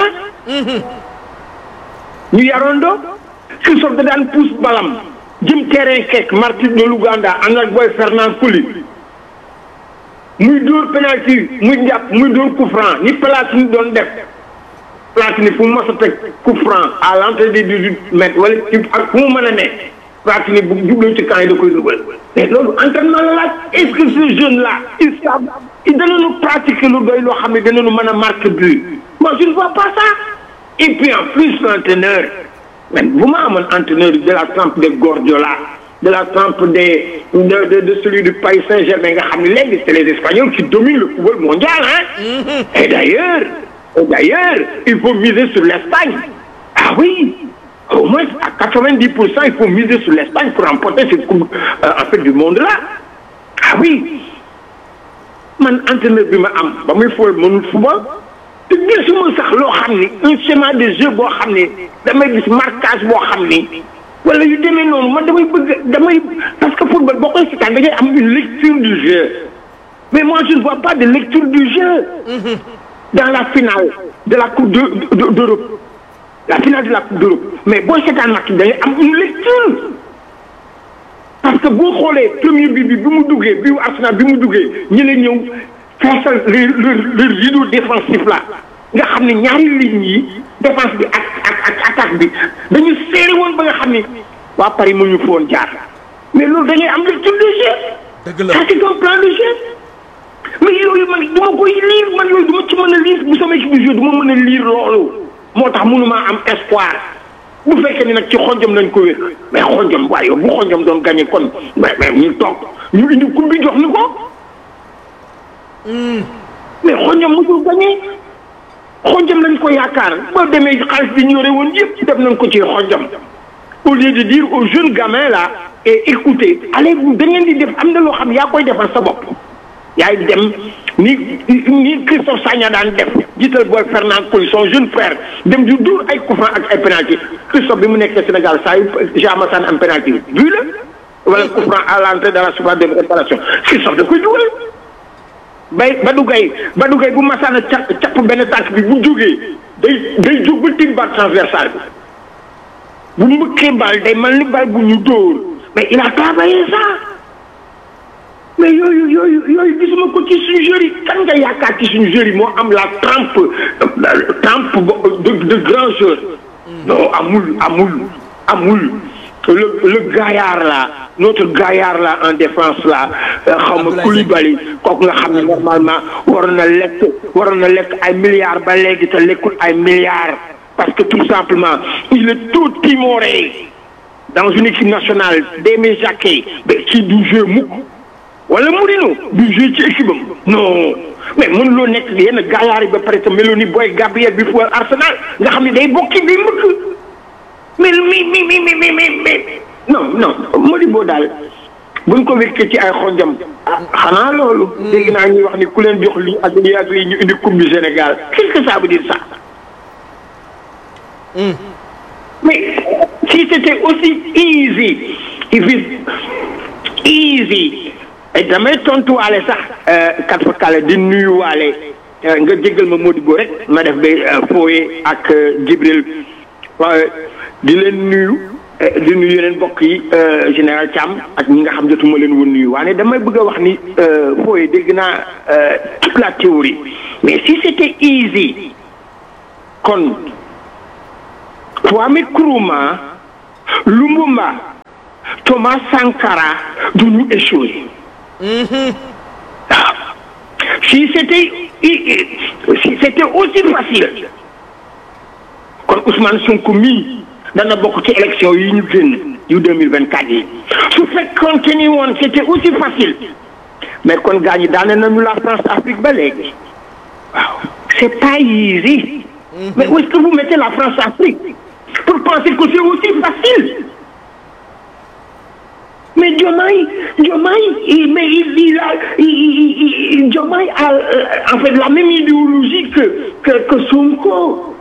ñu yarandoo Christophe da daan pousse balam jëm terrain kekk Martin de l'Ouganda ànd ak boy Fernand Coly muy dóor penalty muy jàpp muy dóor coup franc ni Platini doon def Platini fu mu mos a teg coup franc à l'entrée des dix-huit mètres wala ci ak fu mu mën a ne Platini bu jubloo ci camp yi da koy dugal mais loolu entraînement la laaj est-ce que ces jeunes là ils savent ils danañu pratiquer lu doy loo xam ne danañu mën a marquer but moi je ne vois pas ça et puis en plus l'entraîneur mais bu ma amoon entraîneur de la trempe de Guardiola de la trempe des de, de de celui du Paris Saint-Germain nga xam ne léegi c'est les Espagnols qui dominent le football mondial hein. Mm-hmm. et d'ailleurs et d'ailleurs il faut miser sur l'Espagne ah oui au moins à quatre-vingt-dix pour cent il faut miser sur l'Espagne pour remporter cette coupe euh, en fait du monde là ah oui man entraîneur bi ma am ba muy fool mënul football te gisuma sax loo xam ni un schéma de jeu boo xam ni damay gis marquage boo xam ni wala yu demee noonu man damay bëgg damay parce que football boo koy seetaan da ngay am une lecture du jeu mais moi je ne vois pas de lecture du jeu mmh. dans la finale de la coupe de, de, d'Europe la finale de la coupe d'Europe mais boo seetaan match da ngay am une lecture parce que boo xoolee premier bi bi bi mu duggee bi Arsenal bi mu duggee ñu ne ñëw feesal le le le rideau défensif là nga xam ne ñaari lignes yi défense bi ak ak ak attaque bi dañu serré woon ba nga xam ni waa Paris mu ñu foon jaar mais loolu dañuy am lecture de jeu. dëgg la ça c'est un plan de jeu mais yooyu man du ma koy lire man yooyu du ma ci mën a lire bu sama équipe de jeu du ma mën a lire loolu moo tax mënumaa am espoir bu fekkee ni nag ci xonjam lañ ko wér mais xonjam waaye yow bu xonjam doon gagné kon mais mais ñu toog ñu indi coupe bi jox ni ko. mais xonjam mosul gagné xonjam lañ ko yaakaar boo demee xaalis bi ñu yore woon yëpp def nañ ko ci xonjam au lieu de dire aux jeunes gamins là et écoutez allez vous da ngeen di def am na loo xam yaa koy defal sa bopp yaay dem ni ni Christophe Sagna daan def jiital booy Fernand Coly son jeune frère dem di dóor ay coup franc ak ay penalty Christophe bi mu nekkee Sénégal saa yu Jean Massane am penalty vu la wala coup franc à l'entrée de la surface de réparation Christophe da koy dugal bay Badou Gaye Badou Gaye bu Massana cap capp benn tànk bi bu jógee day day jóg ba tig balle transversale bi bu mbëkkee bal day mel ni bal bu ñu dóor mais il a travaillé ça mais yooyu yooyu yooyu gisuma ko ci suñu joueur yi kan nga yaakaar ci suñu joueur yi moo am la trempe trempe de de grand joueur non amul amul amul le le gaillard là notre gaillard là en défense là xaw ma Koulibaly kooku nga xam ne normalement waroon na lekk waroon na lekk ay milliards ba léegi te lekkul ay milliards parce que tout simplement il est tout timoré dans une équipe nationale Démé Jacquet ba ci du jeu mukk wala Mourinho du jeu ci équipe am non mais mënuloo nekk yenn gaillard yi ba pare te melo ni Boy Gabriel bi foofu Arsenal nga xam ne day bokki bi mbëkk mais mi mi mi mi mi mi non non Modibo daal buñ ko wékkee ci ay xonjam ah xanaa loolu. dégg naa ñuy wax ni ku leen jox lii ak lii ak lii ñu indi coupe du Sénégal qu'est-ce que ça veut dire ça. Mm. mais si c'était aussi easy if it's easy et damay tontuwaale sax kat fa kale di nuyuwaale nga jégal ma Modibo rek ma def ba fooyee ak Djibril waaye di leen nuyu di nuyu yeneen mbokk yi général Thiam ak ñi nga xam jotuma leen woon nuyu waaye damay bëgg a wax ni fooy dégg naa toute la théorie mais si c'était easy kon Kwame Nkrumah Lumumba Thomas Sankara du ñu échoué. Ah. Si c'était si c'était aussi facile kon Ousmane Sonko mii dana bokk ci élection yi ñu génn yu deux mille vingt-quatre yi su fekkoon te ni woon c'était aussi facile mais kon gars ñi daane nañu la France Afrique ba léegi waaw c'est pas easy. Mais où est-ce que vous mettez la France Afrique pour penser que c'est aussi facile? Mais Diomaye, Diomaye, il, mais il, il a, il, il, il, Diomaye a euh, en fait la même idéologie que, que, que Sonko.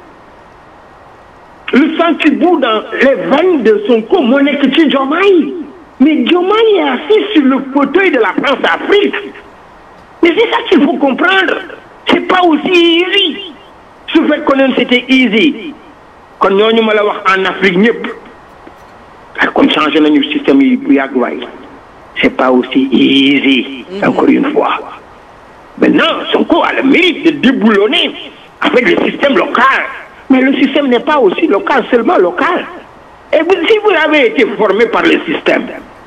Le sang qui bout dans les veines de Sonko, mon est que tu Diomaye. Mais Diomaye est assis sur le fauteuil de la France-Afrique. Mais c'est ça qu'il faut comprendre. C'est pas aussi easy. Ce fait qu'on c'était easy. Quand nous avons en Afrique, comme changer notre système, c'est pas aussi easy, encore une fois. Maintenant, Sonko a le mérite de déboulonner avec le système local. Mais le système n'est pas aussi local, seulement local. Et vous, si vous avez été formé par le système,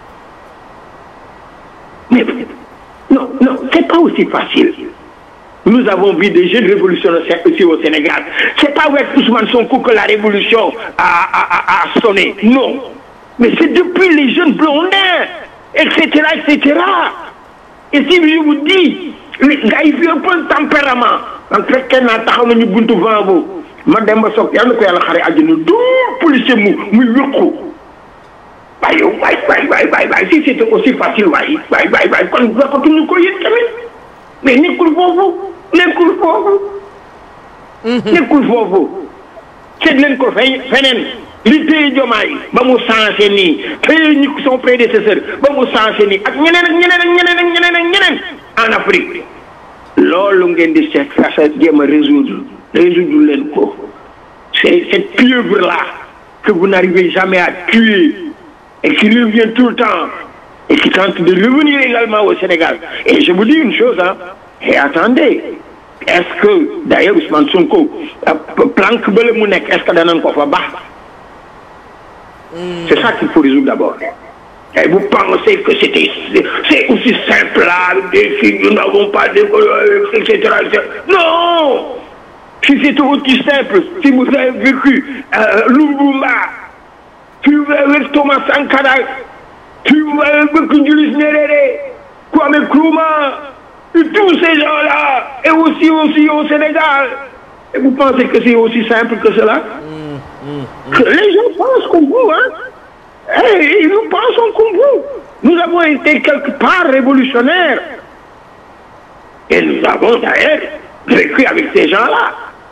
mais non, non, c'est pas aussi facile. Nous avons vu des jeunes révolutionnaires aussi au Sénégal. C'est pas avec Ousmane Sonko que la révolution a, a, a, a sonné. Non. Mais c'est depuis les jeunes blondins, et cetera, et cetera. Et si je vous dis, les gars, il fait un peu de tempérament. En fait, quand on a taxaw buntu vent madame Sok yalla ko yalla xare aljana do policier mu muy yokku. Bay bay bay bay bay bay si c'était aussi facile bay bay bay bay kon ko tuñu ko yeen tamit. Mais nekkul fofu, nekkul fofu. Nekkul fofu. C'est leen ko fenen. Li téye Diomaye ba mu changé nii téye ñi son prédécesseur ba mu changé nii ak ñeneen ak ñeneen ak ñeneen ak ñeneen ak ñeneen en Afrique loolu ngeen di seet fexe jéem a résoudre résoudre leen ko c'est cette pieuvre là que vous n'arrivez jamais à tuer et qui revient tout le temps et qui tente de revenir également au Sénégal. Et je vous dis une chose, hein, et attendez, est-ce que d'ailleurs Ousmane Sonko planque ba le mu nekk est-ce que danañ ko fa baax? C'est ça qu'il faut résoudre d'abord. Et vous pensez que c'était c'est aussi simple là, des filles, nous n'avons pas de et cetera, et cetera. Non! Si c'était aussi simple, si vous avez vécu euh, Lumumba, si vous avez vécu Thomas Sankara, si vous avez vécu Julius Nyerere, Kwame Nkrumah, et tous ces gens-là, et aussi aussi au Sénégal, et vous pensez que c'est aussi simple que cela? Les gens pensent comme vous, hein? Et nous pensons comme vous. Nous avons été quelque part révolutionnaires. Et nous avons d'ailleurs vécu avec ces gens-là.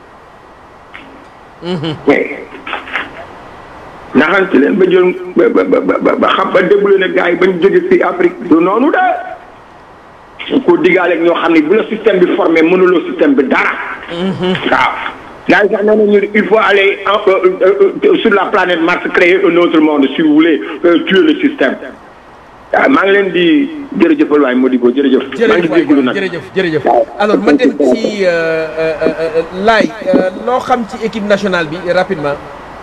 Mais, naxante leen ba jël ba ba ba ba xam ba déglu ne gars yi ba ñu jóge fii Afrique du noonu de. su ko digaale ak ñoo xam ne bu la système bi formé mënuloo système bi dara. waaw. Là, il faut aller en, euh, euh, euh, sur la planète Mars, créer un autre monde, si vous voulez, euh, tuer le système. maa ngi leen di jërëjëfal waay Modibo jërëjëf. jërëjëf jërëjëf alors ma dem ci laay loo xam ci équipe nationale bi rapidement.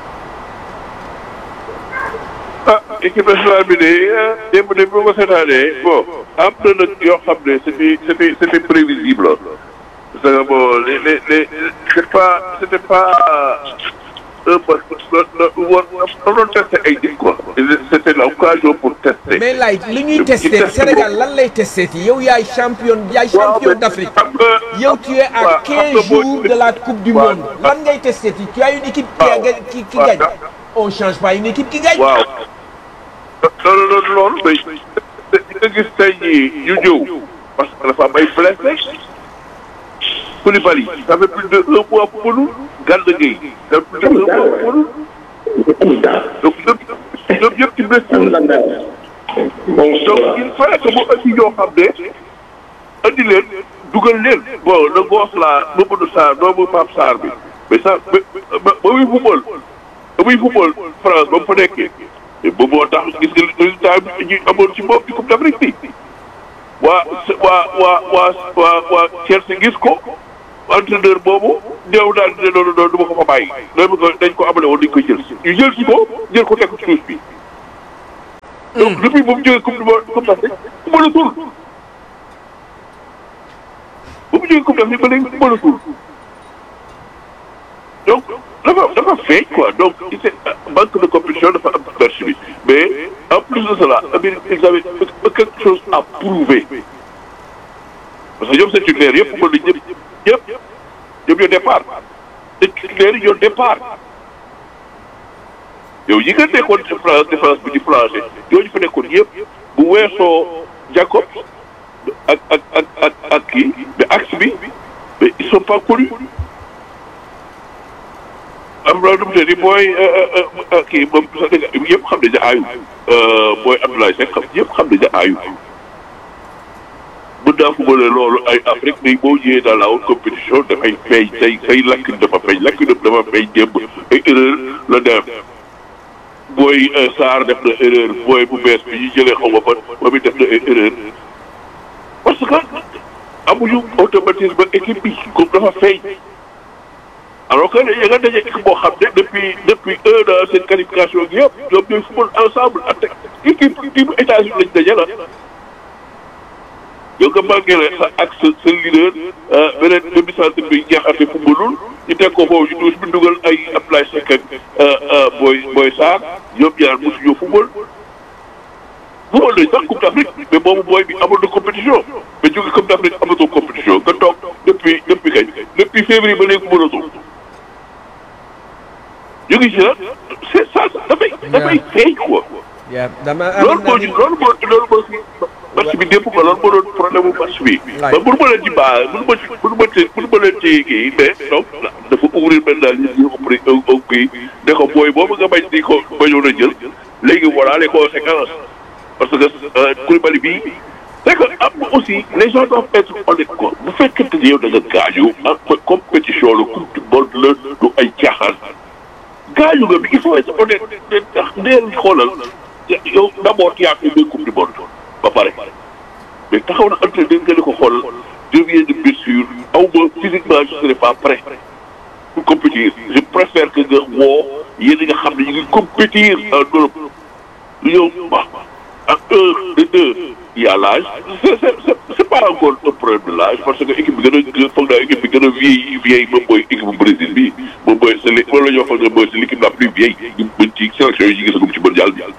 ah équipe nationale bi de démb de bu ma seetaanee bon am na nag yoo xam ne c'était c'était c'était prévisible. Parce que bon, les, les, les, c'est pas, c'était pas, euh, on doit tester ay quoi. C'était l'occasion pour tester. Mais là, li ñuy tester Sénégal lan lay tester ti yow yaay champion, yaay champion d'Afrique. Yow tu es à quinze jours de la Coupe du Monde. Lan ngay tester ti tu as une équipe qui qui gagne. On change pas une équipe qui gagne. Waaw. Non non non non, mais nga gis tey jii ñu ñëw parce que dafa am ay blessé. Koulibaly, ça fait plus de un mois pour nous. Gana Gueye, ça fait plus de un mois pour nous. Donc, ñoom ñëpp ci blessure. Donc, il fallait que mu andi ñoo xam ne andi leen dugal leen. Bon, le gosse là, Mamadou Sarr, doomu Pape Sarr bi. Mais ça, ba ba muy football, ba muy football France ba mu fa nekkee te boobu moo tax gis nga résultat bi ñu amoon ci boobu ci Coupe d'Afrique bi waa waa waa waa waa waa Chelsea gis ko entraîneur boobu ñëw daal di ne noonu noonu du ma ko fa bàyyi loolu ko dañ ko amale woon dañ koy jël si ñu jël si ko jël ko teg ci suuf bi. donc depuis bu mu jógee coupe du monde coupe d'Afrique ku mën a suul bu mu jógee coupe d'Afrique ba léegi ku mën a suul donc dafa dafa feeñ quoi donc c'est manque de compétition dafa am perche bi mais en plus de cela ils avaient quelque chose à prouver parce que ñoom seen titulaire yëpp mën nañ ñëpp ñëpp ñoom ñoo départ te titulaire yi ñoo départ yow yi nga nekkoon ci France défense bi di flanché ñooñu fa nekkoon yëpp bu weesoo Jacob ak ak ak ak ak kii mais axe bi mais ils sont pas connus am na lu mu ne booy kii moom sax dëgg yëpp xam nañ ne aayu booy Abdoulaye Seck xam yëpp xam nañ ne aayu mën naa fubale loolu ay Afrique mais boo ñëwee dans la haute compétition dafay feeñ say say lacune dafa feeñ lacune dafa feeñ démb ay erreur la def booy Sarr def na erreur booy bu bees bi ñu jëlee xaw ma fan moom it def na ay erreur parce que amuñu automatisme équipe bi comme dafa feeñ alors que ya nga daje équipe boo xam ne depuis depuis un an seen qualification gi yëpp ñoom ñooy football ensemble ak équipe équipe États-Unis lañ daje la yow nga manqué la sa ak sa sa leader beneen demi centre bi jeexate footballul ñu teg ko foofu ñu tuus bi dugal ay Abdoulaye Seck ak booy booy Sarr ñoom ñaar mosu ñoo football football nañ sax Coupe d'Afrique mais boobu booy bi amul de compétition mais jóge Coupe d'Afrique amatoo compétition nga toog depuis depuis kañ depuis février ba léegi mënatoo ñu ngi ci la c'est ça dafay dafay feeñ quoi. loolu moo ci loolu moo loolu moo ci match bi dépp ko loolu moo doon problème mu match bi. ba pour ma leen ci baax pour ma ci pour ma ci pour ma leen ci kii mais donc dafa ouvrir maintenant li ñuy opéré au kii ne ko booy boobu nga bañ di ko bañoon a jël léegi voilà les conséquences parce que Koulibaly bii c'est que am na aussi les gens doivent être honnêtes quoi bu fekkente ne yow da nga gaañu ak compétition la coupe du monde la du ay caaxaan gaañu nga bi il faut être honnête de tax ndeel xoolal yow d'abord yaa ngi koy coupe du monde ba pare mais taxaw na entraîneur nga ne ko xoolal je viens de blessure aw ma physiquement je serai pas prêt pour compétir je préfère que nga woo yéen nga xam ne ñu ngi compétir en Europe lu ñëw baax ak un de deux il y a l'âge c'est c'est c'est pas encore un problème de l'âge parce que équipe bi gën a foog naa équipe bi gën a vieille vieille moom mooy équipe bu Brésil bi moom mooy c'est loolu la ñoo foog ne mooy c'est l'équipe la plus vieille ñu mën ci sélection yi ñu gisagum ci mondial bi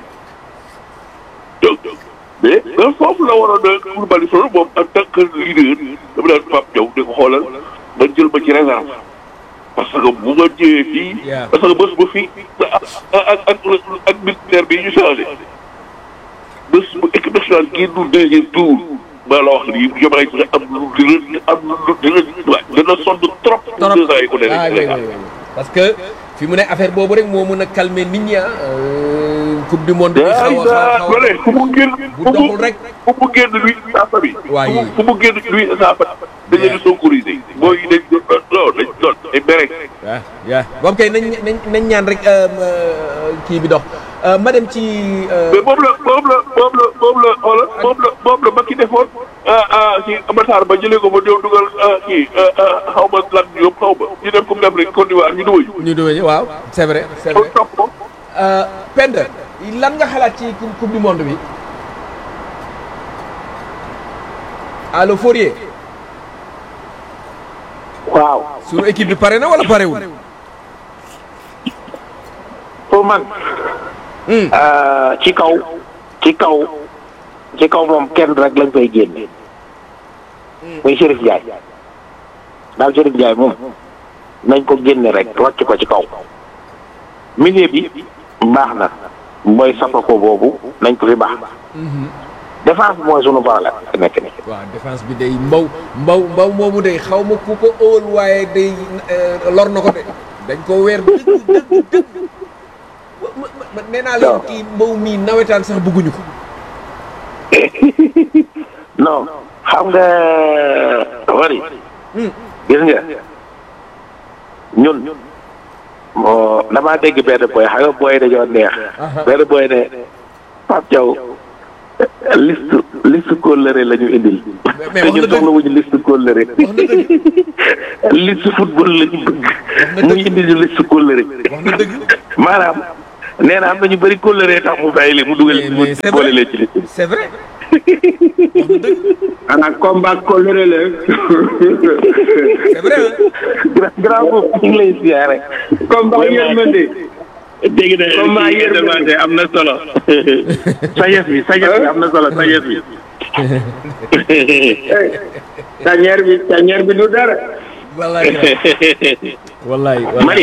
donc mais mais foofu la waroon a Koulibaly solo moom en tant que leader dama daan Pape Diaw di ko xoolal nga jël ma ci réserve parce que bu nga ñëwee fii parce que bés ba fii ak ak ak militaire bi ñu changé bés bu équipe nationale génnul deuxième tour maa la wax lii Diomaye nga am lu dina am lu dina waaw dina sonn trop. pour deux ans yi ko nekk parce que fi mu ne affaire boobu rek moo mën a calmer nit ñi ah. coupe du monde bi xaw a xaw a fu mu génn bu doxul rek fu mu génn luy sa famille. waaye fu mu génn luy sa famille. dañu leen di sonkorisé. mooy dañ doon dañ doon ay béré. waaw waaw moom kay nañ nañ nañ ñaan rek kii bi dox ma dem ci. mais moom la moom la moom la moom la xoolal moom la moom la Macky defoon ci Matar ba jëlee ko ba ñëw dugal kii xaw ma lan yëpp xaw ma ñu dem Coupe d'Afrique Côte d'Ivoire ñu dugal ñu. ñu dugal waaw c'est vrai c'est vrai. Penda lan nga xalaat ci coupe du monde bi allo Fourier. waaw. suñu équipe bi pare na wala parewul. pour man. ci kaw ci kaw ci kaw moom kenn rek lañ koy génne. muy Chérif Ndiaye. daal Chérif Ndiaye moom nañ ko génne rek wàcc ko ci kaw. milieu bi baax na mooy Sapako boobu nañ ko fi baax. défense bi mooy sunu problème nekk ni waaw défense bi day mbaw mbaw mbaw moomu day xaw ma ku ko óol waaye day lor na ko de dañ ko weer dëgg dëgg dëgg nee naa leen kii mbaw mii nawetaan sax bëgguñu ko. non xam nga wari gis nga ñun moo damaa dégg benn boy xam nga boy dañoo neex. benn boy ne Pape Thiaw liste liste kóllëre la ñu indil. mais te ñun soxla wuñu liste kóllëre. liste football la ñu bëgg. muy indil ñu liste kóllëre. maanaam nee na am na ñu bëri kóllëre tax mu bàyyi li mu dugal mu boole leen ci liste bi. c'est vrai. ana combat coloré la. c'est vrai. grand boobu ñu ngi lay siyaare. combat yërmande. dégg na combat yërmande am na solo. sañes bi sañes bi am na solo sañes bi. tañeer bi tañeer bi du dara. wallaay wallaay. mani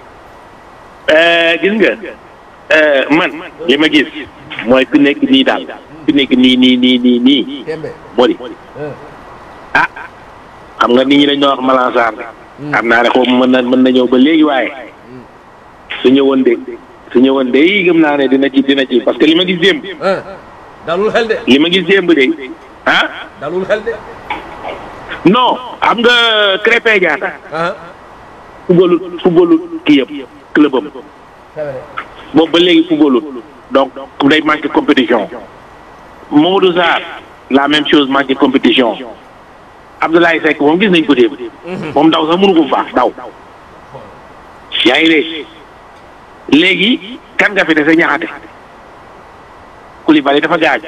gis nga man li ma gis mooy ku nekk nii daal ku nekk nii nii nii nii nii moo di ah xam nga nit ñi dañ doon wax Malang Sarr xam naa ne xaw mën na mën na ñëw ba léegi waaye su ñëwoon de su ñëwoon de yi gëm naa ne dina ci dina ci parce que li ma gis démb dalul xel de. li ma gis démb de ah dalul xel de. non xam nga Krépin Diatta ah. footballu footballu kii yëpp clubam boobu ba léegi footballu donc day manqué compétition Mamadou Sarr la même chose manqué compétition Abdoulaye Seck moom gis nañ ko démb moom daw sax mënu ko baax daw yaa ngi dégg léegi kan nga fi dese Ñaxate Koulibaly dafa gaañ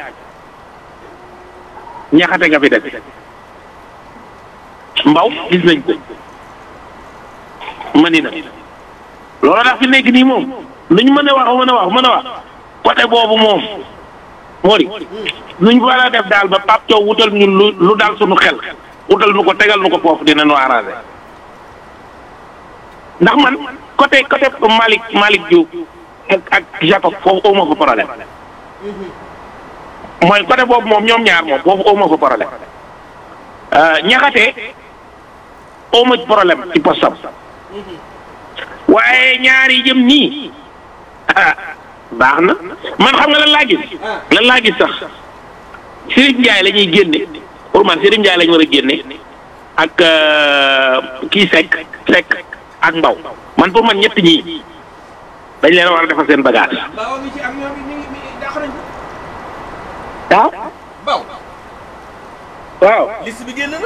Ñaxate nga fi dese Mbaw gis nañ ko mani na loolu tax fi nekk nii moom lu ñu mën a wax mën a wax mën a wax côté boobu moom moo di lu ñu war a def daal ba Pape Thiaw wutal ñu lu lu daal suñu xel wutal nu ko tegal nu ko foofu dina nu arrangé ndax man côté côté Malick Malick Diouf ak ak Jacob foofu auma fa problème mooy côté boobu moom ñoom ñaar moom foofu auma fa problème Ñaxate auma problème ci postam waaye ñaari jëm nii ah baax na man xam nga lan laa gis lan laa gis sax Serigne Ndiaye la ñuy génne pour man Serigne Ndiaye la ñu war a génne ak kii Seck Seck ak Mbaw man pour man ñett ñii dañ leen war a defal seen bagage. waaw. Mbaw. waaw. liste bi génn na.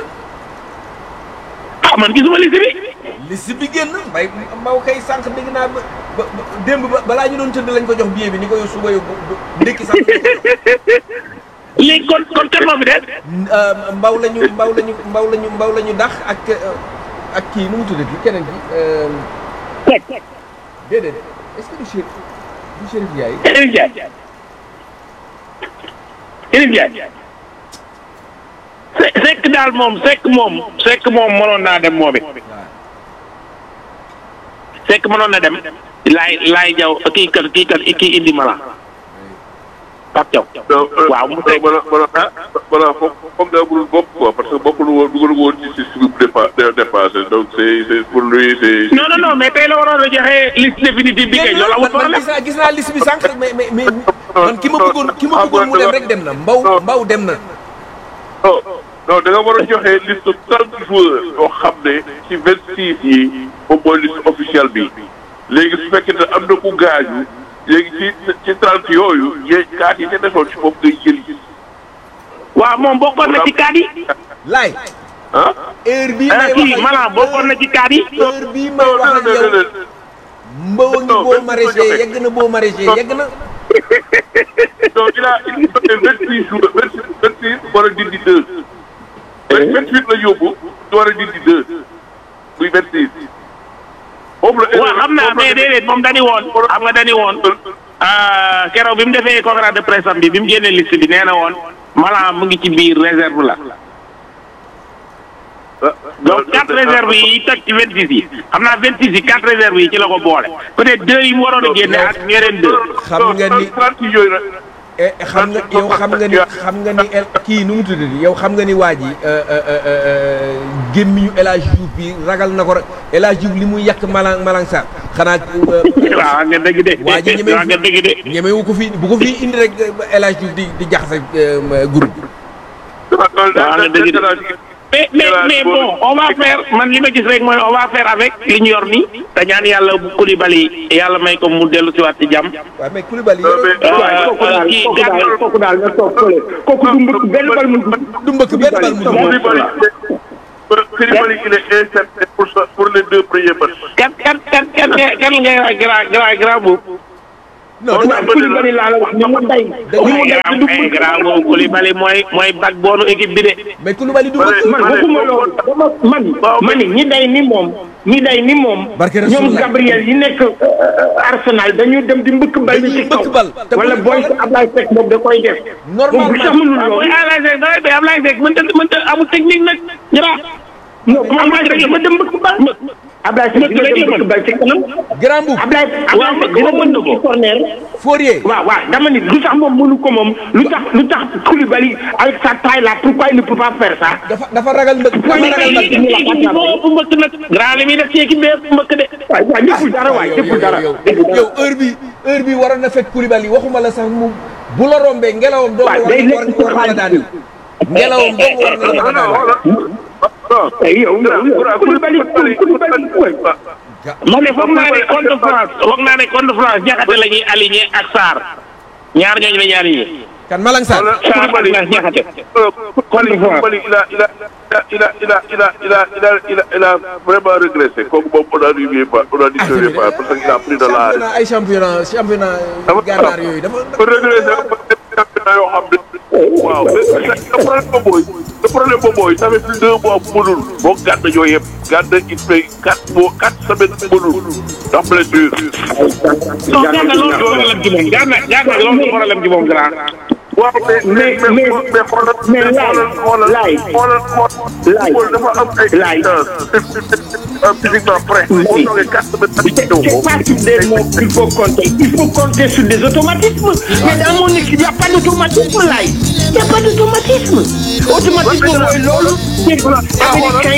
ah man gisuma liste bi. liste bi génn mbay Mbaw kay sànq dégg naa ba ba démb ba balaa ñu doon tëdd lañ ko jox billet bi ni ko yow suba yow ndékki sax. léegi kon kon kan moo fi des. Mbaw lañu Mbaw lañu Mbaw lañu Mbaw lañu dax ak ak kii nu mu tuddati keneen ki. Seck. déedéet est-ce que du Chérif du Chérif Ndiaye. Chérif Ndiaye. Chérif Ndiaye. Seck daal moom Seck moom Seck moom mënoon naa dem moom it. Seck mënoon na dem laay laay jaw kii kat kii kat kii indi mala Pape Thiaw. waaw mu Seck voilà voilà voilà comme daa mënul bokk quoi parce que bokkul woon dugal woon ci système bi dépassé donc c'est c'est pour lui c'est. non non non mais tey la waroon a joxe liste définitive bi kay loolu amul problème. gis naa gis naa liste bi sànq mais mais mais man ki ma bëggoon ki ma bëggoon mu dem rek dem na Mbaw Mbaw dem na. non non da nga war a joxe liste trente joueurs yoo xam ne ci vingt six yi moom mooy liste officielle bi léegi su fekkee ne am na ku gaañu léegi ci ci trente yooyu yéen kaat yi te desoon ci moom ngay jëli. waaw moom bokkoon na ci kaat yi. laay. ah. heure bii may kii maanaam bokkoon na ci kaat yi. heure bii may wax ak yow Mbaw a ngi boo maraîcher yegg na boo maraîcher yegg na. donc il a il a vingt six jours vingt six vingt six war a dindi deux. vingt huit la yóbbu ñu war a dindi deux muy vingt six. waaw xam naa mais déedéet moom dañu woon xam nga dañu woon keroog bi mu defee conférence de presse am bi bi mu génnee liste bi nee na woon Malang mu ngi ci biir réserve la. donc quatre réserves yi toj ci vingt six yi xam naa vingt six yi quatre réserves yi ci la ko boole peut-être deux yi mu waroon a génne ak ñeneen deux. xam nga ni xam nga yow xam nga ni xam nga ni kii nu mu tuddati yow xam nga ni waa ji gémmiñu El Hadj Diouf bi ragal na ko rek El Hadj Diouf li muy yàq Malang Malang Sarr xanaa. waaw nga dëgg de. waa ji ñemewu nga dëgg de. ñemewu ko fi bu ko fi indi rek El Hadj Diouf di di jaxase groupe bi. waaw nga dëgg de. mais mais mais bon on va faire man li ma gis rek mooy on va faire avec li ñu yor nii te ñaan yàlla bu Koulibaly yàlla may ko mu dellu si waat ci jàmm. waaw mais Koulibaly. waaw kooku daal kooku daal kooku daal na toog fële kooku du mbëkk benn bal mu du mbëkk benn bal mu Koulibaly Koulibaly il est incertain pour ça pour les deux premiers matchs. kan kan kan kan kan ngay wax grand grand grand boobu. non Koulibaly laa la wax ni mu day. mu day grand boobu Koulibaly mooy mooy backbone équipe bi de. mais Koulibaly du mbëkk. man waxuma loolu dama man man ñi day ni moom ñi day ni moom. ñoom Gabriel yi nekk Arsenal dañu dem di mbëkk bal bi ci kaw wala booy ko Ablaye Seck boobu da koy def. normalement sax mënul loolu. mooy Ablaye Seck da ngay Ablaye Seck mënta mënta amul technique nag jara. non Ablaye Seck dama dem mbëkk bal. Ablaye Seck dina dem mbëkk bal ci kanam. grand boub Ablaye Ablaye Seck dina mën na ko corner. Fourier. waaw waaw dama ni lu tax moom mënu ko moom lu tax lu tax Koulibaly avec sa taille là pourquoi il ne peut pas faire ça. dafa dafa ragal mbëkk. dafa ragal mbëkk ñu la ko mbëkk nag grand li muy def ci équipe bi mbëkk de. waay waay deful dara waay deful dara. yow heure bi heure bi waroon na fekk Koulibaly waxuma la sax mu bu la rombee ngelawam doo waaw day war war war na daan ngelawam doo war na la daan yow yow Koulibaly Koulibaly man de foog naa ne contre France foog naa ne contre France Diakhaté la ñuy aligné ak Sarr ñaar ñooñu la ñuy aligné. kan Malang Sarr. Sarr ak Diakhaté. Koulibaly il a il a il a il a il a il a il a il a il a vraiment régressé kooku moom on a dit pas on a dit pas parce qu'il a pris de l'âge. championnat ay championnat championnat gànnaar yooyu dafa dafa régressé championnat yoo xam ne waaw mais le problème boobu mooy le problème boobu mooy ça fait plus de deux mois bu mënul boo gàdd ñoo yëpp gàdd il fait quatre mois quatre semaines bu mënul ndax blessure. non gànnaar loolu du problème ci moom gànnaar gànnaar loolu du problème ci moom grand. waaw mais mais mais mais xoolal mais laay laay xoolal dafa am ay laay physiquement prêt. boo toogee quatre semaines c'est pas sur des mots qu'il faut compter il faut compter sur des automatismes mais dans mon équipe il y a pas d'automatisme laay il y a pas d'automatisme automatisme mooy loolu américain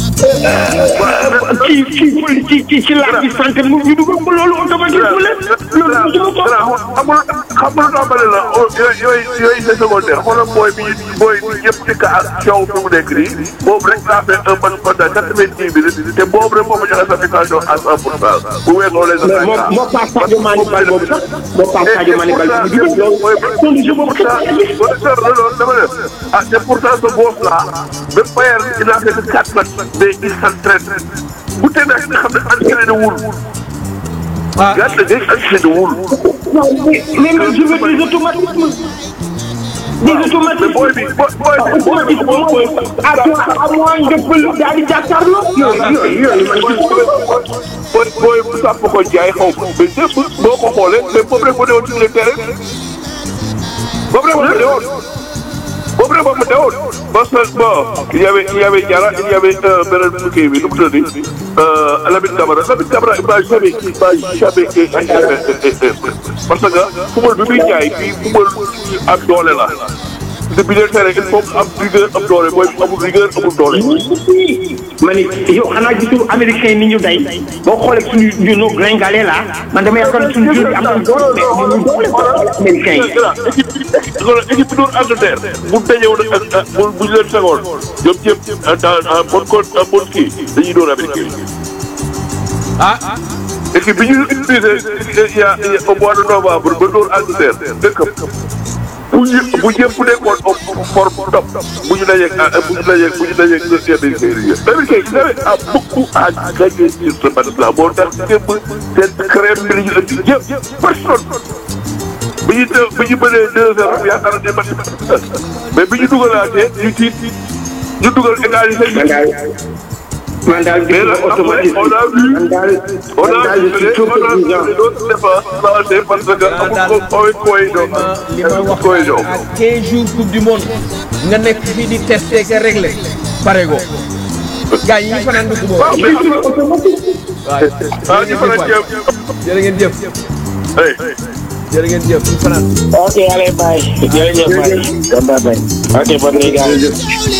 yi ci ci ci ci ci laaj bi santé mu ñu dugal ko loolu automatisme la loolu du ko xamul xamul tàmbale la yooyu yooyu c'est secondaire xoolal booy bi booy bi yëpp ci ka ak coow fi mu nekk nii boobu rek daa fait un match pendant quatre-vingt-dix minutes te boobu rek moo ma joxe satisfaction à cent pour cent bu weesoo les attaques. moo moo paas Sadio Mané bal boobu sax moo paas Sadio Mané bal boobu loolu loolu dama ne ah te pourtant ce boss là même Bayern il a fait que quatre matchs mais il s'entraîne bu tee nag nga xam ne entraîné wul. ah gàtt day entraîné wul. mais mais je veux des automatismes. des automatismes. booy bi booy bi booy bi à toi à moi nga pël daal di jàkkaarloo. yooyu yooyu booy booy bu sàpp ko jaay xaw ma mais lépp boo ko xoolee mais boobu rek moo newoon ci le terrain boobu rek moo newoon boobu rek moo newoon parce que bon il y avait il y avait Diarra il y avait beneen kii bi nu mu tuddati Lamine Camara Lamine Camara il m'a jamais il m'a jamais parce que football bi muy jaay fii football am doole la te bi leen tere il faut am rigueur am doole mooy amul rigueur amul doole. ma ni yow xanaa gisul américain ni ñu day boo xoolee suñu ñu no gringalé la man dama yaakaar suñu jur am nañu doole mais ñu doole ko américain yi. équipe bi équipe bi doon Angleterre bu dajewoon ak bu bu ñu leen segoon ñoom ñëpp en bonne con en bonne kii dañuy doon américain yi. ah équipe bi ñu utilisé il y a au mois de novembre ba doon Angleterre dëkkam bu ñu bu ñëpp nekkoon forme top bu ñu dajeeg bu ñu dajeeg bu ñu dajeeg ñoom américain yi américain yi avait a beaucoup à gagner sur ce match-là moo tax ñëpp seen crème bi la ñu indi ñëpp personne bi ñu dë bi ñu mënee deux heures yaakaar ne match mais bi ñu dugalaatee ñu tiit ñu dugal égalisé. man daal gis nga automatisme on a vu man daal on man a daal vu je suis trop exigeant. d'autres défenses parce que amul ko cohésion li ma wax cohésion. à quinze jours coupe du monde nga nekk fii di testé ka réglé pare go gars yi ñu fanaan dugg boobu. waaw mais ah ñu faral di jërë ngeen jëf hey. jërë ngeen jëf ñu fanaan. ok allez bye jërëjëf bye. ok bonne nuit gars.